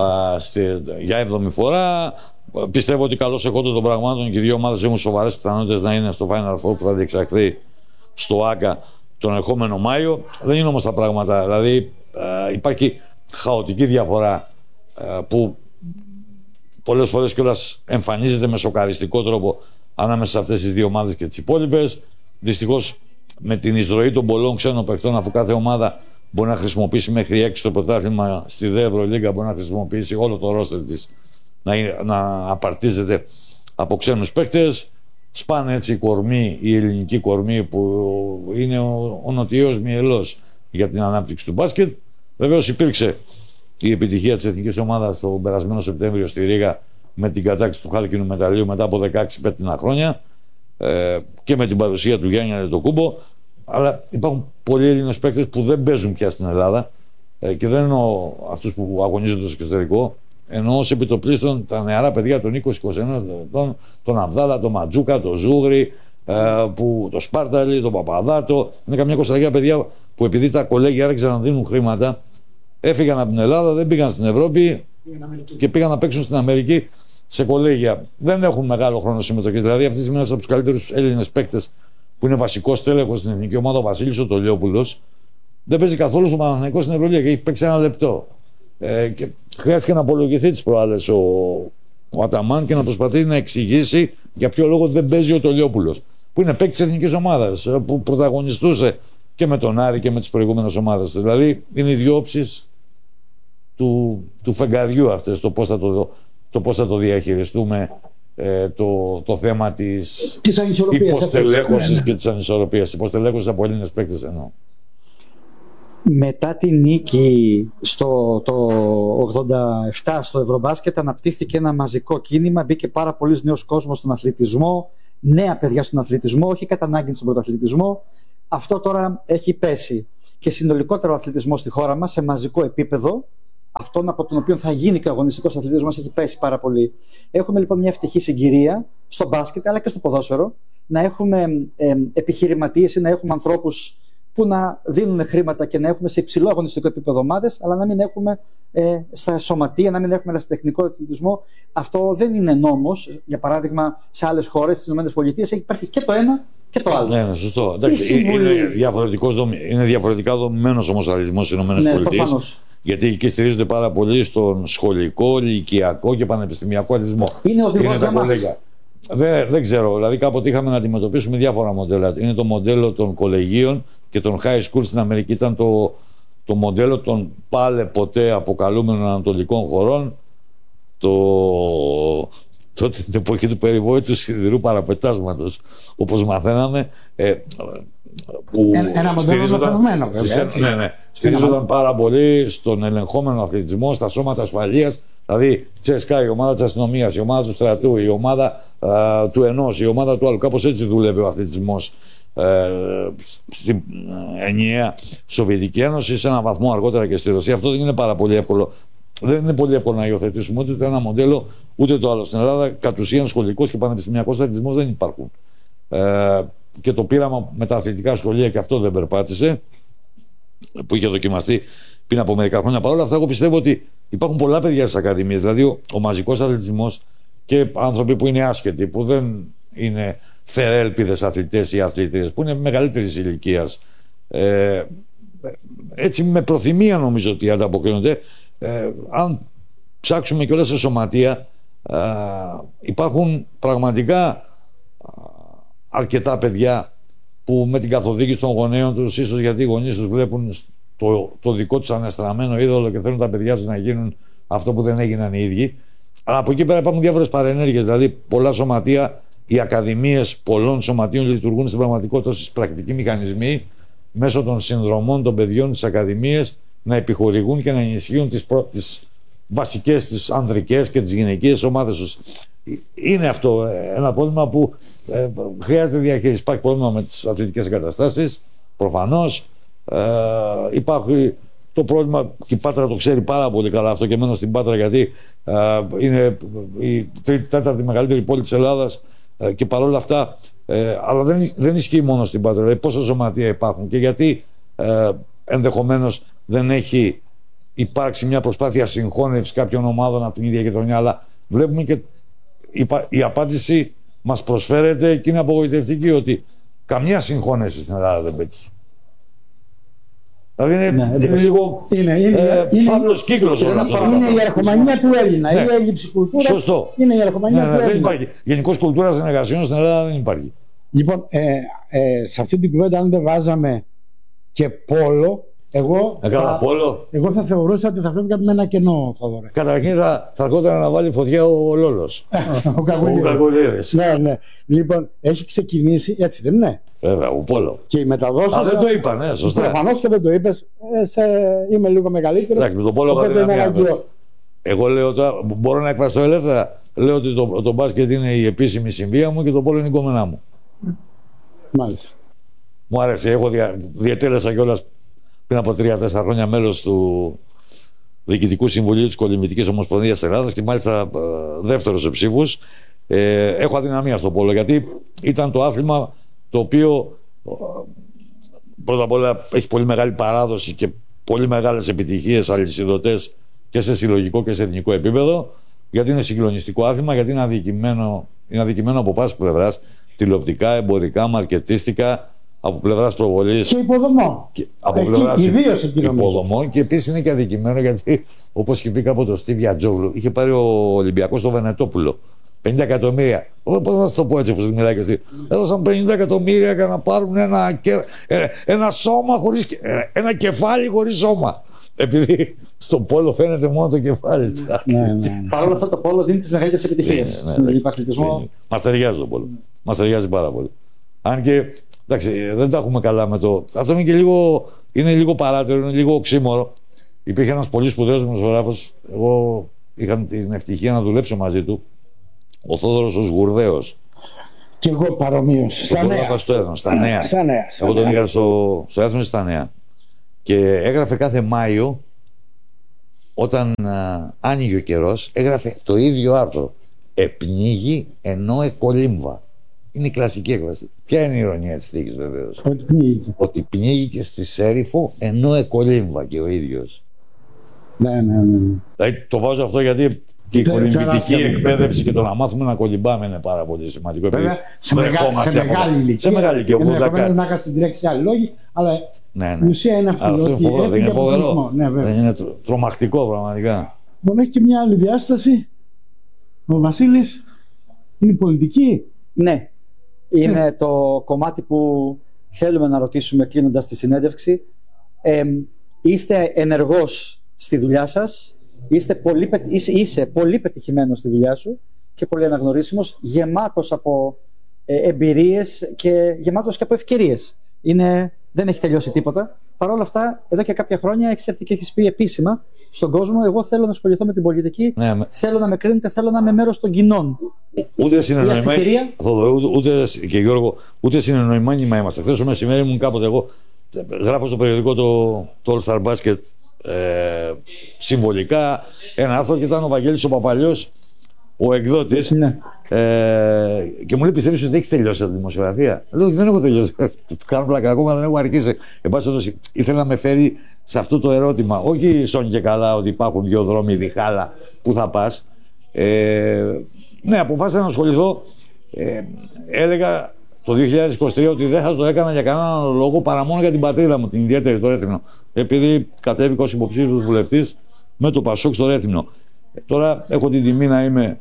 για 7η φορά. Πιστεύω ότι καλώς εκόντων των πραγμάτων και οι 2 ομάδες έχουν σοβαρές πιθανότητες να είναι στο Final Four που θα διεξαχθεί στο ΆΚΑ τον ερχόμενο Μάιο. Δεν είναι όμως τα πράγματα. Δηλαδή υπάρχει χαοτική διαφορά που πολλές φορές κιόλας εμφανίζεται με σοκαριστικό τρόπο ανάμεσα σε αυτές τις 2 ομάδες και τις υπόλοιπες. Δυστυχώς, με την εισρωή των πολλών ξένων παιχτών, αφού κάθε ομάδα μπορεί να χρησιμοποιήσει μέχρι 6 το πρωτάθλημα, στη ΔΕ Ευρωλίγκα μπορεί να χρησιμοποιήσει όλο το ρόστερ της, να απαρτίζεται από ξένους παίκτες. Σπάνε έτσι η κορμί, η ελληνική κορμί, που είναι ο νοτιός μυελός για την ανάπτυξη του μπάσκετ. Βεβαίως υπήρξε η επιτυχία της εθνικής ομάδας τον περασμένο Σεπτέμβριο στη Ρήγα με την κατάκτηση του χάλκινου μεταλλίου μετά από 16 πέτρινα χρόνια και με την παρουσία του Γιάννη Αντετοκούμπο. Αλλά υπάρχουν πολλοί Έλληνες παίκτες που δεν παίζουν πια στην Ελλάδα, και δεν εννοώ αυτούς που αγωνίζονται στο εξωτερικό, εννοώ ως επιτοπλίστων τα νεαρά παιδιά των 20-21 ετών, τον Αβδάλα, τον Ματζούκα, τον Ζούγρη, το Σπάρταλι, τον Παπαδάτο. Είναι καμιά 20 παιδιά που, επειδή τα κολέγια άρχισαν να δίνουν χρήματα, έφυγαν από την Ελλάδα, δεν πήγαν στην Ευρώπη και πήγαν να παίξουν στην Αμερική σε κολέγια. Δεν έχουν μεγάλο χρόνο συμμετοχής. Δηλαδή, αυτή τη στιγμή ένας από τους καλύτερους Έλληνες παίκτες, που είναι βασικός τέλεχος στην εθνική ομάδα, ο Βασίλης ο Τολιόπουλος, δεν παίζει καθόλου στο Παναθηναϊκό στην Ευρωλίγα και έχει παίξει 1 λεπτό. Και χρειάστηκε να απολογηθεί τις προάλλες ο Αταμάν και να προσπαθήσει να εξηγήσει για ποιο λόγο δεν παίζει ο Τολιόπουλος, που είναι παίκτης της εθνικής ομάδας, που πρωταγωνιστούσε και με τον Άρη και με τις προηγούμενες ομάδες. Δηλαδή, είναι οι 2 όψεις του φεγγαριού αυτές, το πώς θα το διαχειριστούμε το θέμα της υποστελέχωσης και της ανισορροπίας. Υποστελέχωσης από Έλληνες παίκτες εννοώ. Μετά τη νίκη το 87 στο Ευρωμπάσκετ αναπτύχθηκε ένα μαζικό κίνημα, μπήκε πάρα πολλοί νέος κόσμος στον αθλητισμό, νέα παιδιά στον αθλητισμό, όχι κατά ανάγκη στον πρωταθλητισμό. Αυτό τώρα έχει πέσει. Και συνολικότερα ο αθλητισμός στη χώρα μας σε μαζικό επίπεδο, αυτόν από τον οποίο θα γίνει και ο αγωνιστικός αθλητισμός, έχει πέσει πάρα πολύ. Έχουμε λοιπόν μια ευτυχή συγκυρία στο μπάσκετ αλλά και στο ποδόσφαιρο, να έχουμε επιχειρηματίες ή να έχουμε ανθρώπους που να δίνουν χρήματα και να έχουμε σε υψηλό αγωνιστικό επίπεδο ομάδες, αλλά να μην έχουμε στα σωματεία, να μην έχουμε ερασιτεχνικό αθλητισμό. Αυτό δεν είναι νόμος. Για παράδειγμα, σε άλλες χώρες, στις ΗΠΑ, υπάρχει και το ένα και το άλλο. Ναι, σωστό. Εντάξει, είναι διαφορετικά δομημένος όμως ο αθλητισμός στις ΗΠΑ. Γιατί εκεί στηρίζονται πάρα πολύ στον σχολικό, ηλικιακό και πανεπιστημιακό αθλητισμό. Είναι ο οδηγός για μας. Δεν ξέρω. Δηλαδή, κάποτε είχαμε να αντιμετωπίσουμε διάφορα μοντέλα. Είναι το μοντέλο των κολεγίων και των high school στην Αμερική. Ήταν το μοντέλο των πάλε ποτέ αποκαλούμενων ανατολικών χωρών. Τότε την εποχή του περιβόητου σιδηρού παραπετάσματος, όπως μαθαίναμε. Ένα μοντέλο μεθοδευμένο, βέβαια. Ναι. Στηρίζονταν πάρα πολύ στον ελεγχόμενο αθλητισμό, στα σώματα ασφαλείας. Δηλαδή, CSKA, η ομάδα της αστυνομίας, η ομάδα του στρατού, η ομάδα του ενός, η ομάδα του άλλου. Κάπως έτσι δουλεύει ο αθλητισμός στην ενιαία Σοβιετική Ένωση, σε έναν βαθμό αργότερα και στη Ρωσία. Αυτό δεν είναι πάρα πολύ εύκολο. Δεν είναι πολύ εύκολο να υιοθετήσουμε ούτε το ένα μοντέλο ούτε το άλλο. Στην Ελλάδα, κατ' ουσίαν, σχολικός και πανεπιστημιακός αθλητισμός δεν υπάρχουν. Και το πείραμα με τα αθλητικά σχολεία και αυτό δεν περπάτησε, που είχε δοκιμαστεί πριν από μερικά χρόνια. Παρ' όλα αυτά, εγώ πιστεύω ότι υπάρχουν πολλά παιδιά στις ακαδημίες. Δηλαδή, ο μαζικός αθλητισμός και άνθρωποι που είναι άσχετοι, που δεν είναι φερέλπιδες αθλητές ή αθλήτριες, που είναι μεγαλύτερης ηλικίας, έτσι με προθυμία νομίζω ότι ανταποκρίνονται. Αν ψάξουμε και όλα σε σωματεία, υπάρχουν πραγματικά αρκετά παιδιά που με την καθοδήγηση των γονέων τους, ίσως γιατί οι γονείς τους βλέπουν το δικό τους ανεστραμμένο είδωλο και θέλουν τα παιδιά τους να γίνουν αυτό που δεν έγιναν οι ίδιοι. Αλλά από εκεί πέρα υπάρχουν διάφορες παρενέργειες. Δηλαδή, πολλά σωματεία, οι ακαδημίες πολλών σωματείων λειτουργούν στην πραγματικότητα ως πρακτικοί μηχανισμοί μέσω των συνδρομών των παιδιών στις ακαδημίες να επιχορηγούν και να ενισχύουν τις βασικές, τις ανδρικές και τις γυναικείες ομάδες τους. Είναι αυτό ένα πρόβλημα που χρειάζεται διαχείριση. Υπάρχει πρόβλημα με τις αθλητικές εγκαταστάσεις, προφανώς. Υπάρχει το πρόβλημα, και η Πάτρα το ξέρει πάρα πολύ καλά αυτό, και μένω στην Πάτρα γιατί είναι η τρίτη-τέταρτη μεγαλύτερη πόλη της Ελλάδας, και παρόλα αυτά, αλλά δεν ισχύει μόνο στην Πάτρα. Δηλαδή, πόσα σωματεία υπάρχουν και γιατί ενδεχομένως δεν έχει υπάρξει μια προσπάθεια συγχώνευσης κάποιων ομάδων από την ίδια γειτονιά, αλλά βλέπουμε και η απάντηση μας προσφέρεται και είναι απογοητευτική, ότι καμιά συγχώνευση στην Ελλάδα δεν πέτυχε. Δηλαδή είναι λίγο φαύλος κύκλος όλα αυτά. Είναι η αρχομανία του Έλληνα. Η έλλειψη κουλτούρας. Σωστό. Είναι η αρχομανία του Έλληνα. Δεν υπάρχει. Γενικώς κουλτούρα συνεργασιών στην Ελλάδα δεν υπάρχει. Λοιπόν, σε αυτή την κουβέντα, αν δεν βάζαμε και πόλο, εγώ θα θεωρούσα ότι θα φεύγαμε με ένα κενό, Θοδωρέ. Καταρχήν θα έρχονταν να βάλει φωτιά ο Λόλος. Ο Κακουλίδης. Ναι. Λοιπόν, έχει ξεκινήσει, έτσι δεν είναι? Βέβαια, ο πόλο. Και οι μεταδόσεις. Δεν το είπα, ναι, σωστά. Προφανώς και δεν το είπες. Είμαι λίγο μεγαλύτερο. Εντάξει, με τον πόλο εγώ λέω τώρα, μπορώ να εκφραστώ ελεύθερα. Λέω ότι το μπάσκετ είναι η επίσημη συμβία μου και το πόλο είναι η κόμενά μου. Μάλιστα. Μου άρεσε. Εγώ διατέλεσα κιόλας πριν από 3-4 χρόνια μέλος του Διοικητικού Συμβουλίου της Κολυμβητικής Ομοσπονδίας Ελλάδας και μάλιστα δεύτερος σε ψήφους. Έχω αδυναμία στο πόλο, γιατί ήταν το άθλημα το οποίο πρώτα απ' όλα έχει πολύ μεγάλη παράδοση και πολύ μεγάλες επιτυχίες αλυσιδωτές και σε συλλογικό και σε εθνικό επίπεδο, γιατί είναι συγκλονιστικό άθλημα, γιατί είναι αδικημένο από πάσης πλευράς, τηλεοπτικά, εμπορικά, μαρκετίστικα, από πλευράς προβολής και υποδομών. Από πλευράς υποδομών, και επίσης είναι και αδικημένο γιατί, όπως είχε πει κάποτε ο Στίβ Γιατζόγλου, είχε πάρει ο Ολυμπιακός στο Βενετόπουλο 50 εκατομμύρια. Πώς να το πω έτσι όπως μιλάει και εσύ? Έδωσαν 50 εκατομμύρια για να πάρουν ένα σώμα χωρίς, ένα κεφάλι χωρίς σώμα. επειδή στο πόλο φαίνεται μόνο το κεφάλι. Παρ' όλα αυτά το πόλο δίνει τις μεγαλύτερες επιτυχίες στον ελληνικό αθλητισμό. Μας ταιριάζει το πόλο. Μας ταιριάζει πάρα πολύ. Αν και εντάξει, δεν τα έχουμε καλά με το. Αυτό είναι και λίγο παράτερο, είναι λίγο οξύμορο. Υπήρχε ένας πολύ σπουδαίος δημοσιογράφος. Εγώ είχα την ευτυχία να δουλέψω μαζί του. Ο Θόδωρος ο Σγουρδαίος. Και εγώ παρομοίως. Στο Έθνος, στα Νέα. Εγώ τον είχα στο Έθνος στα Νέα. Και έγραφε κάθε Μάιο, όταν άνοιγε ο καιρός, έγραφε το ίδιο άρθρο. Επνίγει ενώ εκολύμβα. Είναι η κλασική έκφραση. Ποια είναι η ειρωνία της τύχης, βεβαίως? Ότι πνίγει και στη Σέριφο ενώ εκολύμβα και ο ίδιος. Ναι. Δηλαδή το βάζω αυτό γιατί και η κολυμβητική εκπαίδευση και το να μάθουμε να κολυμπάμε είναι πάρα πολύ σημαντικό. Βέβαια, σε μεγάλη ηλικία. Σε μεγάλη ηλικία. Ενδεχομένως να είχα συντρέξει άλλοι λόγοι, αλλά η ουσία είναι αυτή. Δεν είναι φοβερό. Δεν είναι τρομακτικό πραγματικά. Μπορεί να έχει και μια άλλη διάσταση. Ο Βασίλης είναι πολιτική. Ναι. Είναι το κομμάτι που θέλουμε να ρωτήσουμε κλείνοντας τη συνέντευξη. Είστε ενεργός στη δουλειά σας, είσαι πολύ πετυχημένος στη δουλειά σου και πολύ αναγνωρίσιμος, γεμάτος από εμπειρίες και γεμάτος και από ευκαιρίες. Δεν έχει τελειώσει τίποτα. Παρ' όλα αυτά, εδώ και κάποια χρόνια έχεις έρθει και έχεις πει επίσημα στον κόσμο: εγώ θέλω να ασχοληθώ με την πολιτική, θέλω να με κρίνετε, θέλω να είμαι μέρος των κοινών. Ούτε και Γιώργο, ούτε συνεννοημένοι είμαστε. Χθες το μεσημέρι ήμουν κάποτε εγώ, γράφω στο περιοδικό το All Star Basket συμβολικά ένα άρθρο και ήταν ο Βαγγέλης ο Παπαλιός, ο εκδότης, και μου λέει: πιστεύεις ότι έχεις τελειώσει τη δημοσιογραφία? Λέω: δεν έχω τελειώσει. Του κάνω πλάκα, ακόμα δεν έχω αρχίσει. Εν πάση περιπτώσει, ήθελα να με φέρει σε αυτό το ερώτημα. Όχι σώνει και καλά ότι υπάρχουν δύο δρόμοι διχάλα, πού θα πας. Ναι, αποφάσισα να ασχοληθώ. Έλεγα το 2023 ότι δεν θα το έκανα για κανέναν λόγο παρά μόνο για την πατρίδα μου, την ιδιαίτερη, το Ρέθυμνο. Επειδή κατέβηκα ως υποψήφιος βουλευτής με το Πασόκ στο Ρέθυμνο. Τώρα έχω την τιμή να είμαι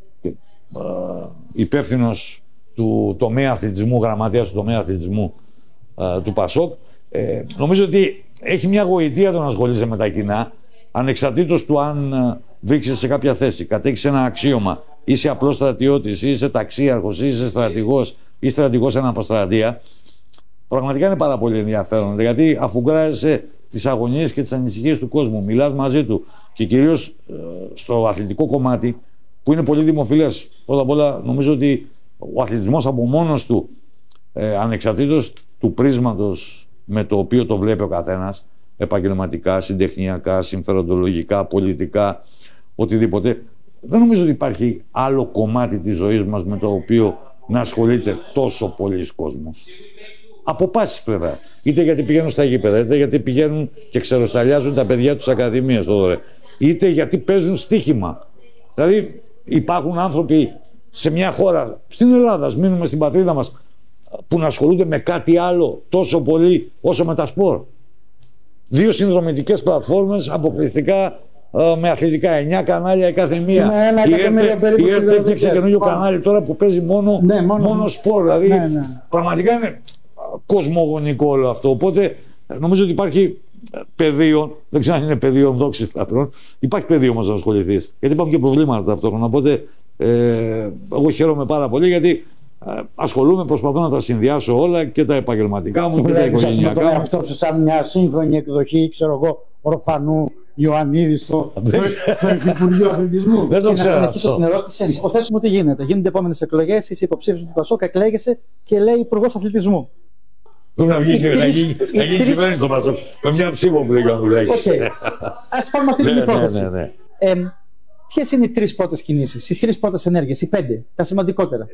υπεύθυνος του τομέα αθλητισμού, γραμματέας του τομέα αθλητισμού του Πασόκ. Νομίζω ότι έχει μια γοητεία το να ασχολείσαι με τα κοινά, ανεξαρτήτως του αν βρίσκεσαι σε κάποια θέση, κατέχεις ένα αξίωμα, είσαι απλός στρατιώτης, είσαι ταξίαρχος, είσαι στρατηγός ή στρατηγός αναποστρατεία. Πραγματικά είναι πάρα πολύ ενδιαφέρον, γιατί αφουγκράζεσαι τις αγωνίες και τις ανησυχίες του κόσμου, μιλάς μαζί του και κυρίως στο αθλητικό κομμάτι που είναι πολύ δημοφιλές. Πρώτα απ' όλα νομίζω ότι ο αθλητισμός από μόνος του, ανεξαρτήτως του πρίσματος με το οποίο το βλέπει ο καθένας, επαγγελματικά, συντεχνιακά, συμφεροντολογικά, πολιτικά, οτιδήποτε, δεν νομίζω ότι υπάρχει άλλο κομμάτι της ζωής μας με το οποίο να ασχολείται τόσο πολλοί κόσμος. Από πάσης πλευρά. Είτε γιατί πηγαίνουν στα γήπεδα, είτε γιατί πηγαίνουν και ξεροσταλιάζουν τα παιδιά τους ακαδημίες, είτε γιατί παίζουν στοίχημα. Δηλαδή υπάρχουν άνθρωποι σε μια χώρα, στην Ελλάδα, ας μείνουμε στην πατρίδα μας, που να ασχολούνται με κάτι άλλο τόσο πολύ όσο με τα σπορ. 2 συνδρομητικές πλατφόρμες αποκλειστικά με αθλητικά, 9 κανάλια η κάθε μία. Η ΕΡΤ έφτιαξε καινούριο κανάλι τώρα που παίζει μόνο σπορ. Δηλαδή πραγματικά είναι κοσμογονικό όλο αυτό. Οπότε νομίζω ότι υπάρχει πεδίο, δεν ξέρω αν είναι πεδίο δόξης λατρών, υπάρχει πεδίο όμως να ασχοληθείς. Γιατί υπάρχουν και προβλήματα ταυτόχρονα. Οπότε εγώ χαίρομαι πάρα πολύ γιατί ασχολούμαι, προσπαθώ να τα συνδυάσω όλα, και τα επαγγελματικά μου και τα οικογενειακά μου. Αυτό σαν μια σύγχρονη εκδοχή, ξέρω εγώ, Ορφανού Ιωαννίδη στο Υπουργείο Αθλητισμού. Δεν το ξέρω. Να συνεχίσω την ερώτηση. Υποθέσουμε ότι γίνεται. Γίνονται επόμενες εκλογές, είσαι υποψήφιος του Πασόκ, εκλέγεσαι και λέει Υπουργός Αθλητισμού. Πρέπει να γίνει κυβέρνηση στο Πασόκ. Με μια ψήφο που λέγει ο Ανδρουλάκης. Ας πάρουμε αυτή την υπόθεση. Ποιες είναι οι 3 πρώτες κινήσεις, οι 3 πρώτες ενέργειες, οι 5, τα σημαντικότερα?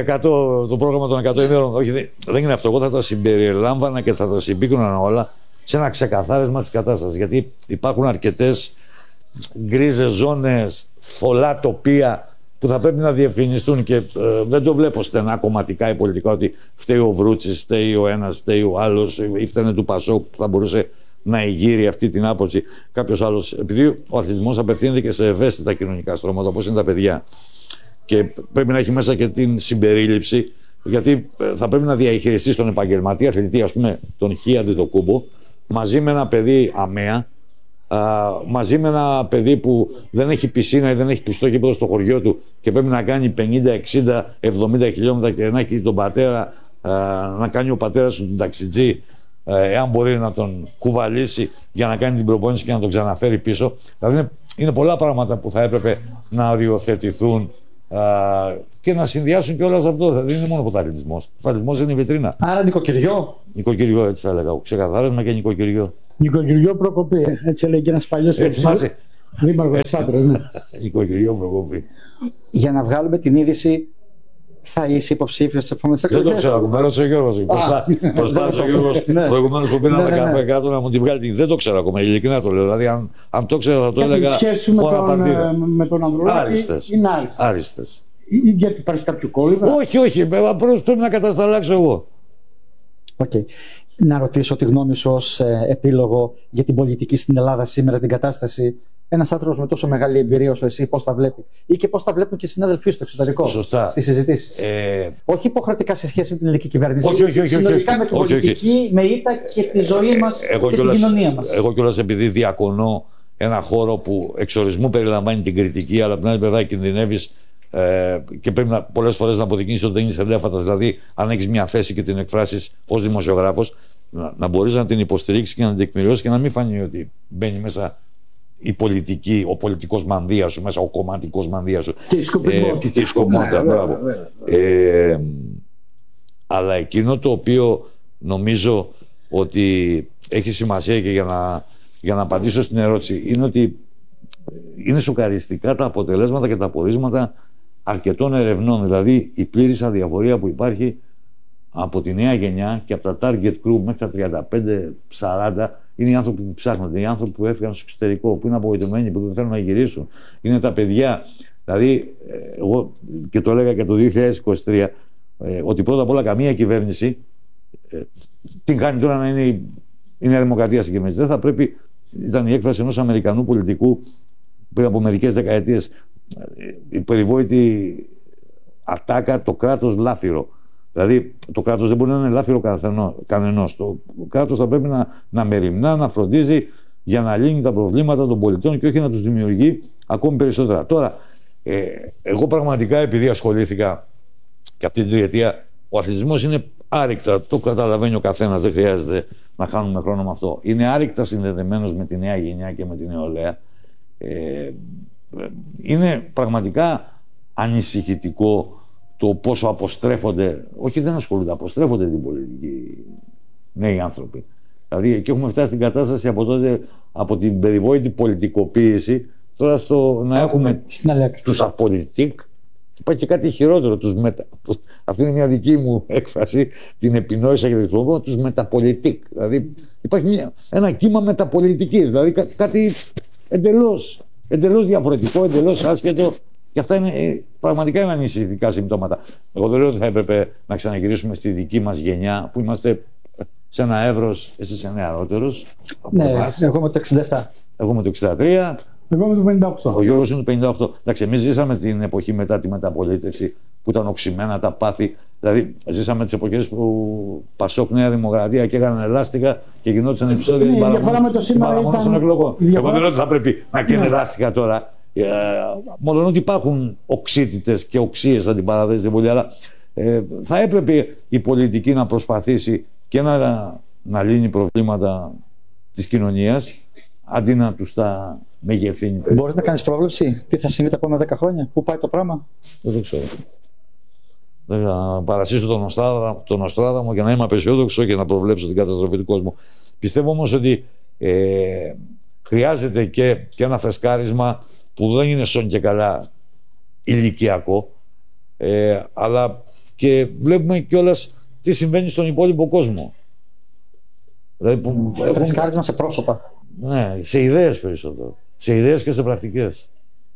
Το πρόγραμμα των 100 ημέρων, όχι, δεν είναι αυτό. Εγώ θα τα συμπεριλάμβανα και θα τα συμπίκρουνα όλα σε ένα ξεκαθάρισμα της κατάστασης. Γιατί υπάρχουν αρκετές γκρίζες ζώνες, θολά τοπία που θα πρέπει να διευκρινιστούν και δεν το βλέπω στενά κομματικά ή πολιτικά ότι φταίει ο Βρούτσης, φταίει ο ένας, φταίει ο άλλος ή φταίνε του Πασόκ που θα μπορούσε να εγείρει αυτή την άποψη κάποιος άλλος. Επειδή ο αθλητισμός απευθύνεται και σε ευαίσθητα κοινωνικά στρώματα όπως είναι τα παιδιά και πρέπει να έχει μέσα και την συμπερίληψη, γιατί θα πρέπει να διαχειριστεί τον επαγγελματία αθλητή, ας πούμε τον Χ. Αντετοκούμπο, μαζί με ένα παιδί αμαία μαζί με ένα παιδί που δεν έχει πισίνα ή δεν έχει κλειστό γήπεδο στο χωριό του και πρέπει να κάνει 50, 60, 70 χιλιόμετρα και να έχει τον πατέρα, να κάνει ο πατέρας του τον ταξιτζή, εάν μπορεί να τον κουβαλήσει για να κάνει την προπόνηση και να τον ξαναφέρει πίσω. Δηλαδή είναι πολλά πράγματα που θα έπρεπε να οριοθετηθούν και να συνδυάσουν και όλα σε αυτό. Δηλαδή δεν είναι μόνο ποταλιτισμός. Ο ποταλιτισμός είναι η βιτρίνα. Άρα νοικοκυριό. Νοικοκυριό, έτσι θα έλεγα. Ξεκαθάρισμα και νοικοκυριό. Νοικοκυριό Προκοπή. Έτσι λέει και ένας παλιός δήμαρχος της Άντρας. Ναι. Νοικοκυριό Προκοπή. Για να βγάλουμε την είδηση, θα είσαι υποψήφιος στις επόμενες εκλογές? Δεν το ξέρω ακόμα. Ρώτησε ο Γιώργος. Προσπάθησε ο Γιώργος προηγουμένως που πήραμε καφέ κάτω να μου τη βγάλει. Δεν το ξέρω ακόμα. Ειλικρινά το λέω. Δηλαδή, αν το ξέρω, θα το έλεγα. Η σχέση με τον Ανδρουλάκη είναι άριστες. Ή γιατί υπάρχει κάποιο κόλλημα? Όχι. Πρέπει να κατασταλάξω εγώ. Okay. Να ρωτήσω τη γνώμη σου ως επίλογο για την πολιτική στην Ελλάδα σήμερα, την κατάσταση. Ένας άνθρωπος με τόσο μεγάλη εμπειρία όσο εσύ, πώς τα βλέπει? Ή και πώς τα βλέπουν και οι συνάδελφοί στο εξωτερικό, στις συζητήσεις. Όχι υποχρεωτικά σε σχέση με την ελληνική κυβέρνηση. Όχι. Συνολικά με την πολιτική, με ήττα και τη ζωή μας και την κοινωνία μας. Εγώ κιόλας, επειδή διακονώ ένα χώρο που εξορισμού περιλαμβάνει την κριτική, αλλά από την άλλη πλευρά κινδυνεύεις και πρέπει πολλές φορές να αποδεικνύσεις ότι δεν είσαι ελέφαντας. Δηλαδή, αν έχεις μια θέση και την εκφράσεις ως δημοσιογράφος, να μπορείς να την υποστηρίξεις και να την τεκμηριώσεις και να μην φανεί ότι μπαίνει μέσα η πολιτική, ο πολιτικός μανδύας σου, μέσα ο κομματικός μανδύας σου. Και η σκοπιμότητα. Μπράβο. Αλλά εκείνο το οποίο νομίζω ότι έχει σημασία και για να απαντήσω στην ερώτηση είναι ότι είναι σοκαριστικά τα αποτελέσματα και τα απορίσματα αρκετών ερευνών. Δηλαδή η πλήρης αδιαφορία που υπάρχει από τη νέα γενιά και από τα target group μέχρι τα 35-40 είναι οι άνθρωποι που ψάχνονται, οι άνθρωποι που έφυγαν στο εξωτερικό, που είναι απογοητευμένοι, που δεν θέλουν να γυρίσουν. Είναι τα παιδιά. Δηλαδή, εγώ και το έλεγα και το 2023, ότι πρώτα απ' όλα καμία κυβέρνηση την κάνει τώρα να είναι η Νέα Δημοκρατία στην κυβέρνηση. Δεν θα πρέπει, ήταν η έκφραση ενός Αμερικανού πολιτικού πριν από μερικές δεκαετίες, η περιβόητη ατάκα, το κράτος λάφυρο. Δηλαδή, το κράτος δεν μπορεί να είναι λάφυρο κανενός. Το κράτος θα πρέπει να μεριμνά, να φροντίζει για να λύνει τα προβλήματα των πολιτών και όχι να τους δημιουργεί ακόμη περισσότερα. Τώρα, εγώ πραγματικά, επειδή ασχολήθηκα και αυτή την τριετία, ο αθλητισμός είναι άρρηκτα, το καταλαβαίνει ο καθένας, δεν χρειάζεται να χάνουμε χρόνο με αυτό. Είναι άρρηκτα συνδεδεμένος με τη νέα γενιά και με την νεολαία. Είναι πραγματικά ανησυχητικό το πόσο αποστρέφονται, όχι δεν ασχολούνται, αποστρέφονται την πολιτική νέοι άνθρωποι. Δηλαδή εκεί έχουμε φτάσει στην κατάσταση από τότε, από την περιβόητη πολιτικοποίηση, τώρα στο να έχουμε τους απολιτικ, και πάει και κάτι χειρότερο, αυτή είναι μια δική μου έκφραση, την επινόησα και την χρησιμοποιώ, τους μεταπολιτικ. Δηλαδή υπάρχει ένα κύμα μεταπολιτικής, δηλαδή κάτι εντελώς διαφορετικό, εντελώς άσχετο. Και αυτά είναι πραγματικά ανησυχητικά συμπτώματα. Εγώ δεν λέω ότι θα έπρεπε να ξαναγυρίσουμε στη δική μας γενιά που είμαστε σε ένα εύρος, εσύ είσαι νεαρότερος. Ναι, εγώ με το 67. Εγώ με το 63. Εγώ με το 58. Ο Γιώργος είναι το 58. Εντάξει, εμείς ζήσαμε την εποχή μετά τη μεταπολίτευση που ήταν οξυμένα τα πάθη. Δηλαδή, ζήσαμε τις εποχές που Πασόκ Νέα Δημοκρατία και έκαναν ελάστικα και γινόντουσαν επεισόδια την παραμονή των εκλογών. Εγώ δεν λέω ότι θα πρέπει να καίνε ελάστικα τώρα. Μόνο ότι υπάρχουν οξύτητες και οξύες αντιπαραθέσεις στην Βουλή, αλλά θα έπρεπε η πολιτική να προσπαθήσει και να λύνει προβλήματα της κοινωνίας αντί να τους τα μεγεθύνει. Μπορείς να κάνεις πρόβλεψη τι θα συμβεί τα επόμενα 10 χρόνια, πού πάει το πράγμα? Δεν το ξέρω. Δεν θα παρασύσω τον Νοστράδαμο για να είμαι απεσιόδοξο και να προβλέψω την καταστροφή του κόσμου. Πιστεύω όμως ότι χρειάζεται και ένα φρεσκάρισμα που δεν είναι σόν και καλά ηλικιακό, αλλά και βλέπουμε κιόλας τι συμβαίνει στον υπόλοιπο κόσμο. Δηλαδή φρεσκάρισμα σε πρόσωπα. Ναι, σε ιδέες περισσότερο. Σε ιδέες και σε πρακτικές.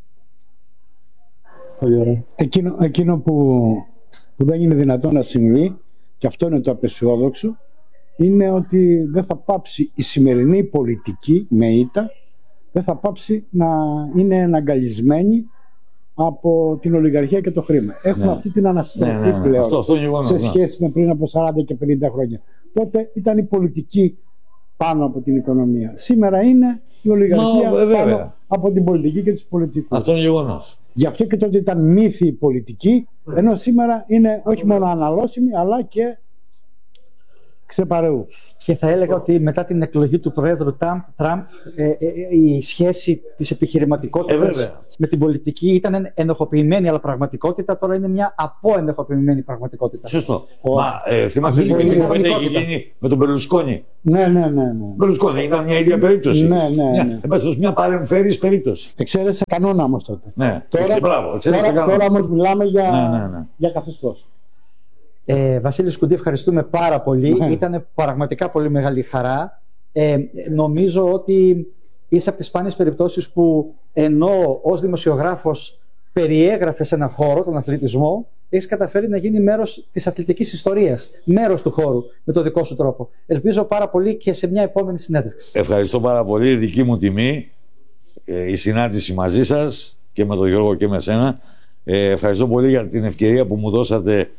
Πολύ ωραία. Εκείνο που δεν είναι δυνατόν να συμβεί, και αυτό είναι το απεσιόδοξο, είναι ότι δεν θα πάψει η σημερινή πολιτική με ήττα, δεν θα πάψει να είναι εναγκαλισμένη από την ολιγαρχία και το χρήμα. Έχουμε αυτή την αναστροφή πλέον σε σχέση με πριν από 40 και 50 χρόνια. Τότε ήταν η πολιτική πάνω από την οικονομία. Σήμερα είναι η ολιγαρχία πάνω από την πολιτική και τους πολιτικούς. Αυτό είναι γεγονός. Γι' αυτό και τότε ήταν μύθοι πολιτικοί, ενώ σήμερα είναι όχι μόνο αναλώσιμοι, αλλά και ξεπαραιού. Και θα έλεγα ότι μετά την εκλογή του Προέδρου Τραμπ, η σχέση της επιχειρηματικότητας με την πολιτική ήταν ενοχοποιημένη, αλλά πραγματικότητα τώρα είναι μια αποενοχοποιημένη πραγματικότητα. Σωστό. Θυμάστε την κουβέντα έχει γίνει με τον Μπερλουσκόνη. Ναι. Μπερλουσκόνη ήταν μια ίδια περίπτωση. Ναι. Μια παρεμφερής περίπτωση. Εξαίρεσε κανόνα όμως τότε. Ναι. Τώρα όμως μιλάμε για καθεστώς. Βασίλη Σκουντή, ευχαριστούμε πάρα πολύ. Ήταν πραγματικά πολύ μεγάλη χαρά. Νομίζω ότι είσαι από τις σπάνιες περιπτώσεις που ενώ ως δημοσιογράφος περιέγραφες ένα χώρο, τον αθλητισμό, έχεις καταφέρει να γίνει μέρος της αθλητικής ιστορίας, μέρος του χώρου, με τον δικό σου τρόπο. Ελπίζω πάρα πολύ και σε μια επόμενη συνέντευξη. Ευχαριστώ πάρα πολύ. Δική μου τιμή η συνάντηση μαζί σας και με τον Γιώργο και με σένα. Ευχαριστώ πολύ για την ευκαιρία που μου δώσατε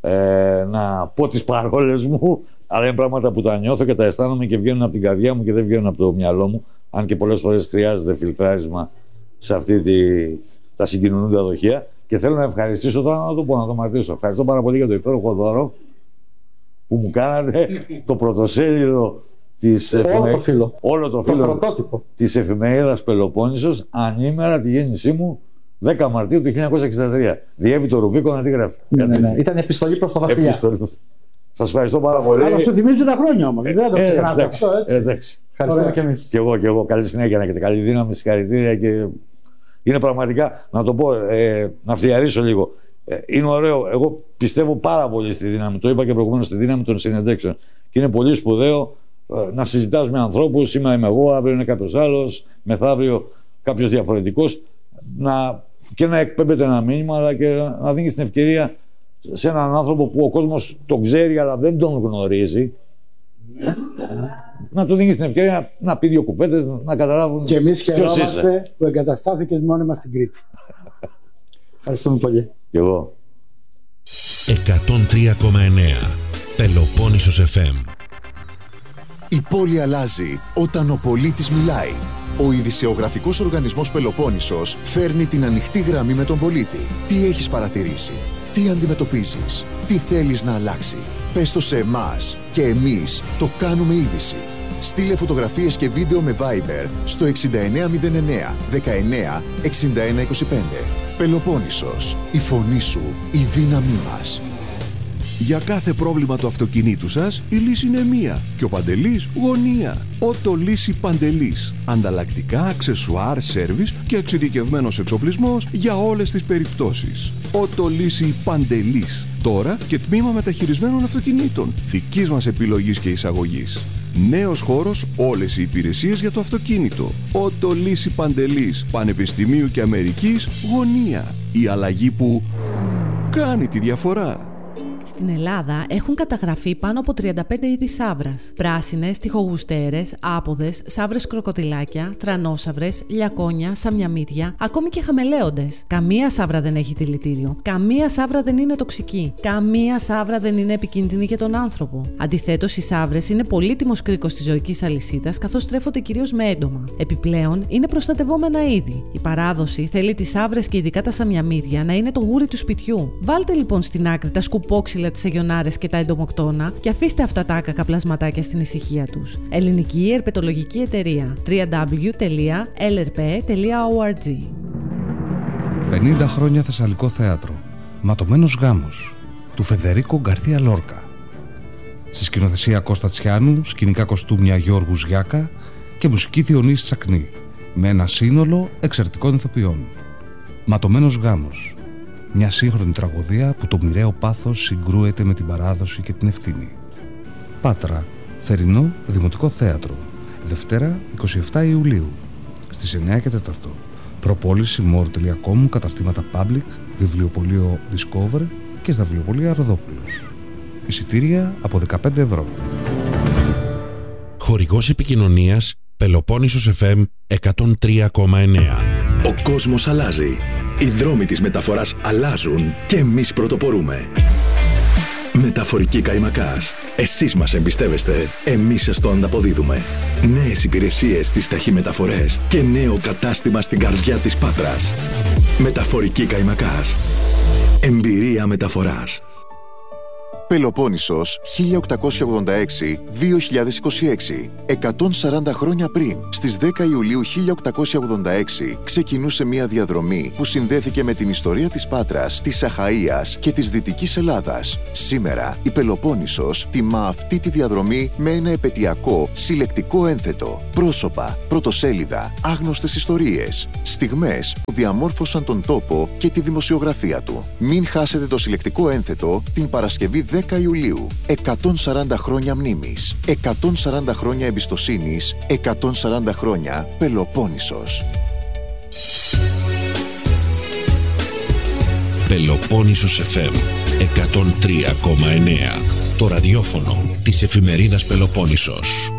να πω τις παρόλες μου, αλλά είναι πράγματα που τα νιώθω και τα αισθάνομαι και βγαίνουν από την καρδιά μου και δεν βγαίνουν από το μυαλό μου, αν και πολλές φορές χρειάζεται φιλτράρισμα σε αυτή τα συγκοινωνούντα δοχεία. Και θέλω να ευχαριστήσω τώρα, να το πω, να το μαρτυρήσω. Ευχαριστώ πάρα πολύ για το υπέροχο δώρο που μου κάνατε, το πρωτοσέλιδο της όλο το φύλλο της εφημερίδας Πελοπόννησος, ανήμερα τη γέννησή μου 10 Μαρτίου του 1963. Διέβη το Ρουβίκο να τη γράφει. Ναι. Ήταν επιστολή προς τον Βασιλιά. Σας ευχαριστώ πάρα πολύ. Αλλά σου θυμίζει τα χρόνια όμως. Δεν το ξεχνάτε αυτό, έτσι. Εντάξει. Ευχαριστούμε και εμείς. Και εγώ. Καλή συνέχεια να έχετε. Καλή δύναμη, συγχαρητήρια. Και είναι πραγματικά, να το πω, να φλιαρίσω λίγο. Είναι ωραίο. Εγώ πιστεύω πάρα πολύ στη δύναμη. Το είπα και προηγουμένως, στη δύναμη των συνεντέξεων. Και είναι πολύ σπουδαίο να συζητάς με ανθρώπους. Σήμερα είμαι εγώ, αύριο είναι κάποιος άλλος, μεθαύριο κάποιος διαφορετικός. Και να εκπέμπεται ένα μήνυμα, αλλά και να δίνει την ευκαιρία σε έναν άνθρωπο που ο κόσμος τον ξέρει αλλά δεν τον γνωρίζει, να του δίνει την ευκαιρία να πει δύο κουβέντες, να καταλάβουν. Και εμείς χαιρόμαστε που εγκαταστάθηκες μόνιμα στην Κρήτη. Ευχαριστούμε πολύ. Και εγώ. 103,9 Πελοπόννησος FM. Η πόλη αλλάζει όταν ο πολίτης μιλάει. Ο ειδησεογραφικός οργανισμός Πελοπόννησος φέρνει την ανοιχτή γραμμή με τον πολίτη. Τι έχεις παρατηρήσει, τι αντιμετωπίζεις, τι θέλεις να αλλάξει. Πες το σε εμάς και εμείς το κάνουμε είδηση. Στείλε φωτογραφίες και βίντεο με Viber στο 6909 19 61 25. Πελοπόννησος, η φωνή σου, η δύναμή μας. Για κάθε πρόβλημα του αυτοκινήτου σας, η λύση είναι μία. Και ο Παντελής γωνία. Οτολύση Παντελής. Ανταλλακτικά, αξεσουάρ, σέρβις και εξειδικευμένος εξοπλισμός για όλες τις περιπτώσεις. Οτολύση Παντελής. Τώρα και τμήμα μεταχειρισμένων αυτοκινήτων. Δικής μας επιλογής και εισαγωγής. Νέος χώρος, όλες οι υπηρεσίες για το αυτοκίνητο. Οτολύση Παντελής. Πανεπιστημίου και Αμερικής γωνία. Η αλλαγή που κάνει τη διαφορά. Στην Ελλάδα έχουν καταγραφεί πάνω από 35 είδη σαύρας. Πράσινες, τοιχογουστέρες, άποδες, σαύρες κροκοδιλάκια, τρανόσαυρες, λιακόνια, σαμιαμίδια, ακόμη και χαμελέοντες. Καμία σαύρα δεν έχει δηλητήριο. Καμία σαύρα δεν είναι τοξική. Καμία σαύρα δεν είναι επικίνδυνη για τον άνθρωπο. Αντιθέτως, οι σαύρες είναι πολύτιμος κρίκος της ζωικής αλυσίδας, καθώς τρέφονται κυρίως με έντομα. Επιπλέον, είναι προστατευόμενα είδη. Η παράδοση θέλει τις σαύρες και ειδικά τα σαμιαμίδια να είναι το γούρι του σπιτιού. Βάλτε λοιπόν στην άκρη τα σκουπόξυλα, τις αγιονάρες και τα εντομοκτώνα και αφήστε αυτά τα άκακα πλασματάκια στην ησυχία τους. Ελληνική Ερπετολογική Εταιρεία. www.lrp.org. 50 χρόνια Θεσσαλικό Θέατρο. Ματωμένος γάμος του Φεδερίκο Γκαρθία Λόρκα. Στη σκηνοθεσία Κώστα Τσιάνου, σκηνικά κοστούμια Γιώργου Γιάκα και μουσική Διονύση Τσακνή, με ένα σύνολο εξαιρετικών ηθοποιών. Ματωμένος γάμος. Μια σύγχρονη τραγωδία που το μοιραίο πάθος συγκρούεται με την παράδοση και την ευθύνη. Πάτρα, Θερινό Δημοτικό Θέατρο. Δευτέρα 27 Ιουλίου στις 9 και 4. Προπόληση more.com, καταστήματα Public, βιβλιοπωλείο Discover και στα βιβλιοπωλεία Ροδόπουλος. Εισιτήρια από 15 ευρώ. Χορηγός επικοινωνίας Πελοπόννησος FM 103,9. Ο κόσμος αλλάζει. Οι δρόμοι της μεταφοράς αλλάζουν και εμείς πρωτοπορούμε. Μεταφορική Καϊμακάς. Εσείς μας εμπιστεύεστε, εμείς σας το ανταποδίδουμε. Νέες υπηρεσίες στις ταχυμεταφορές και νέο κατάστημα στην καρδιά της Πάτρας. Μεταφορική Καϊμακάς. Εμπειρία μεταφοράς. Πελοπόννησος 1886-2026. 140 χρόνια πριν, στις 10 Ιουλίου 1886, ξεκινούσε μια διαδρομή που συνδέθηκε με την ιστορία της Πάτρας, της Αχαΐας και της Δυτικής Ελλάδας. Σήμερα, η Πελοπόννησος τιμά αυτή τη διαδρομή με ένα επετειακό συλλεκτικό ένθετο. Πρόσωπα, πρωτοσέλιδα, άγνωστες ιστορίες, στιγμές που διαμόρφωσαν τον τόπο και τη δημοσιογραφία του. Μην χάσετε το συλλεκτικό ένθετο την Παρασκευή 10 Ιουλίου. 140 χρόνια μνήμης, 140 χρόνια εμπιστοσύνης, 140 χρόνια Πελοπόννησος. Πελοπόννησος FM 103,9. Το ραδιόφωνο της εφημερίδας Πελοπόννησος.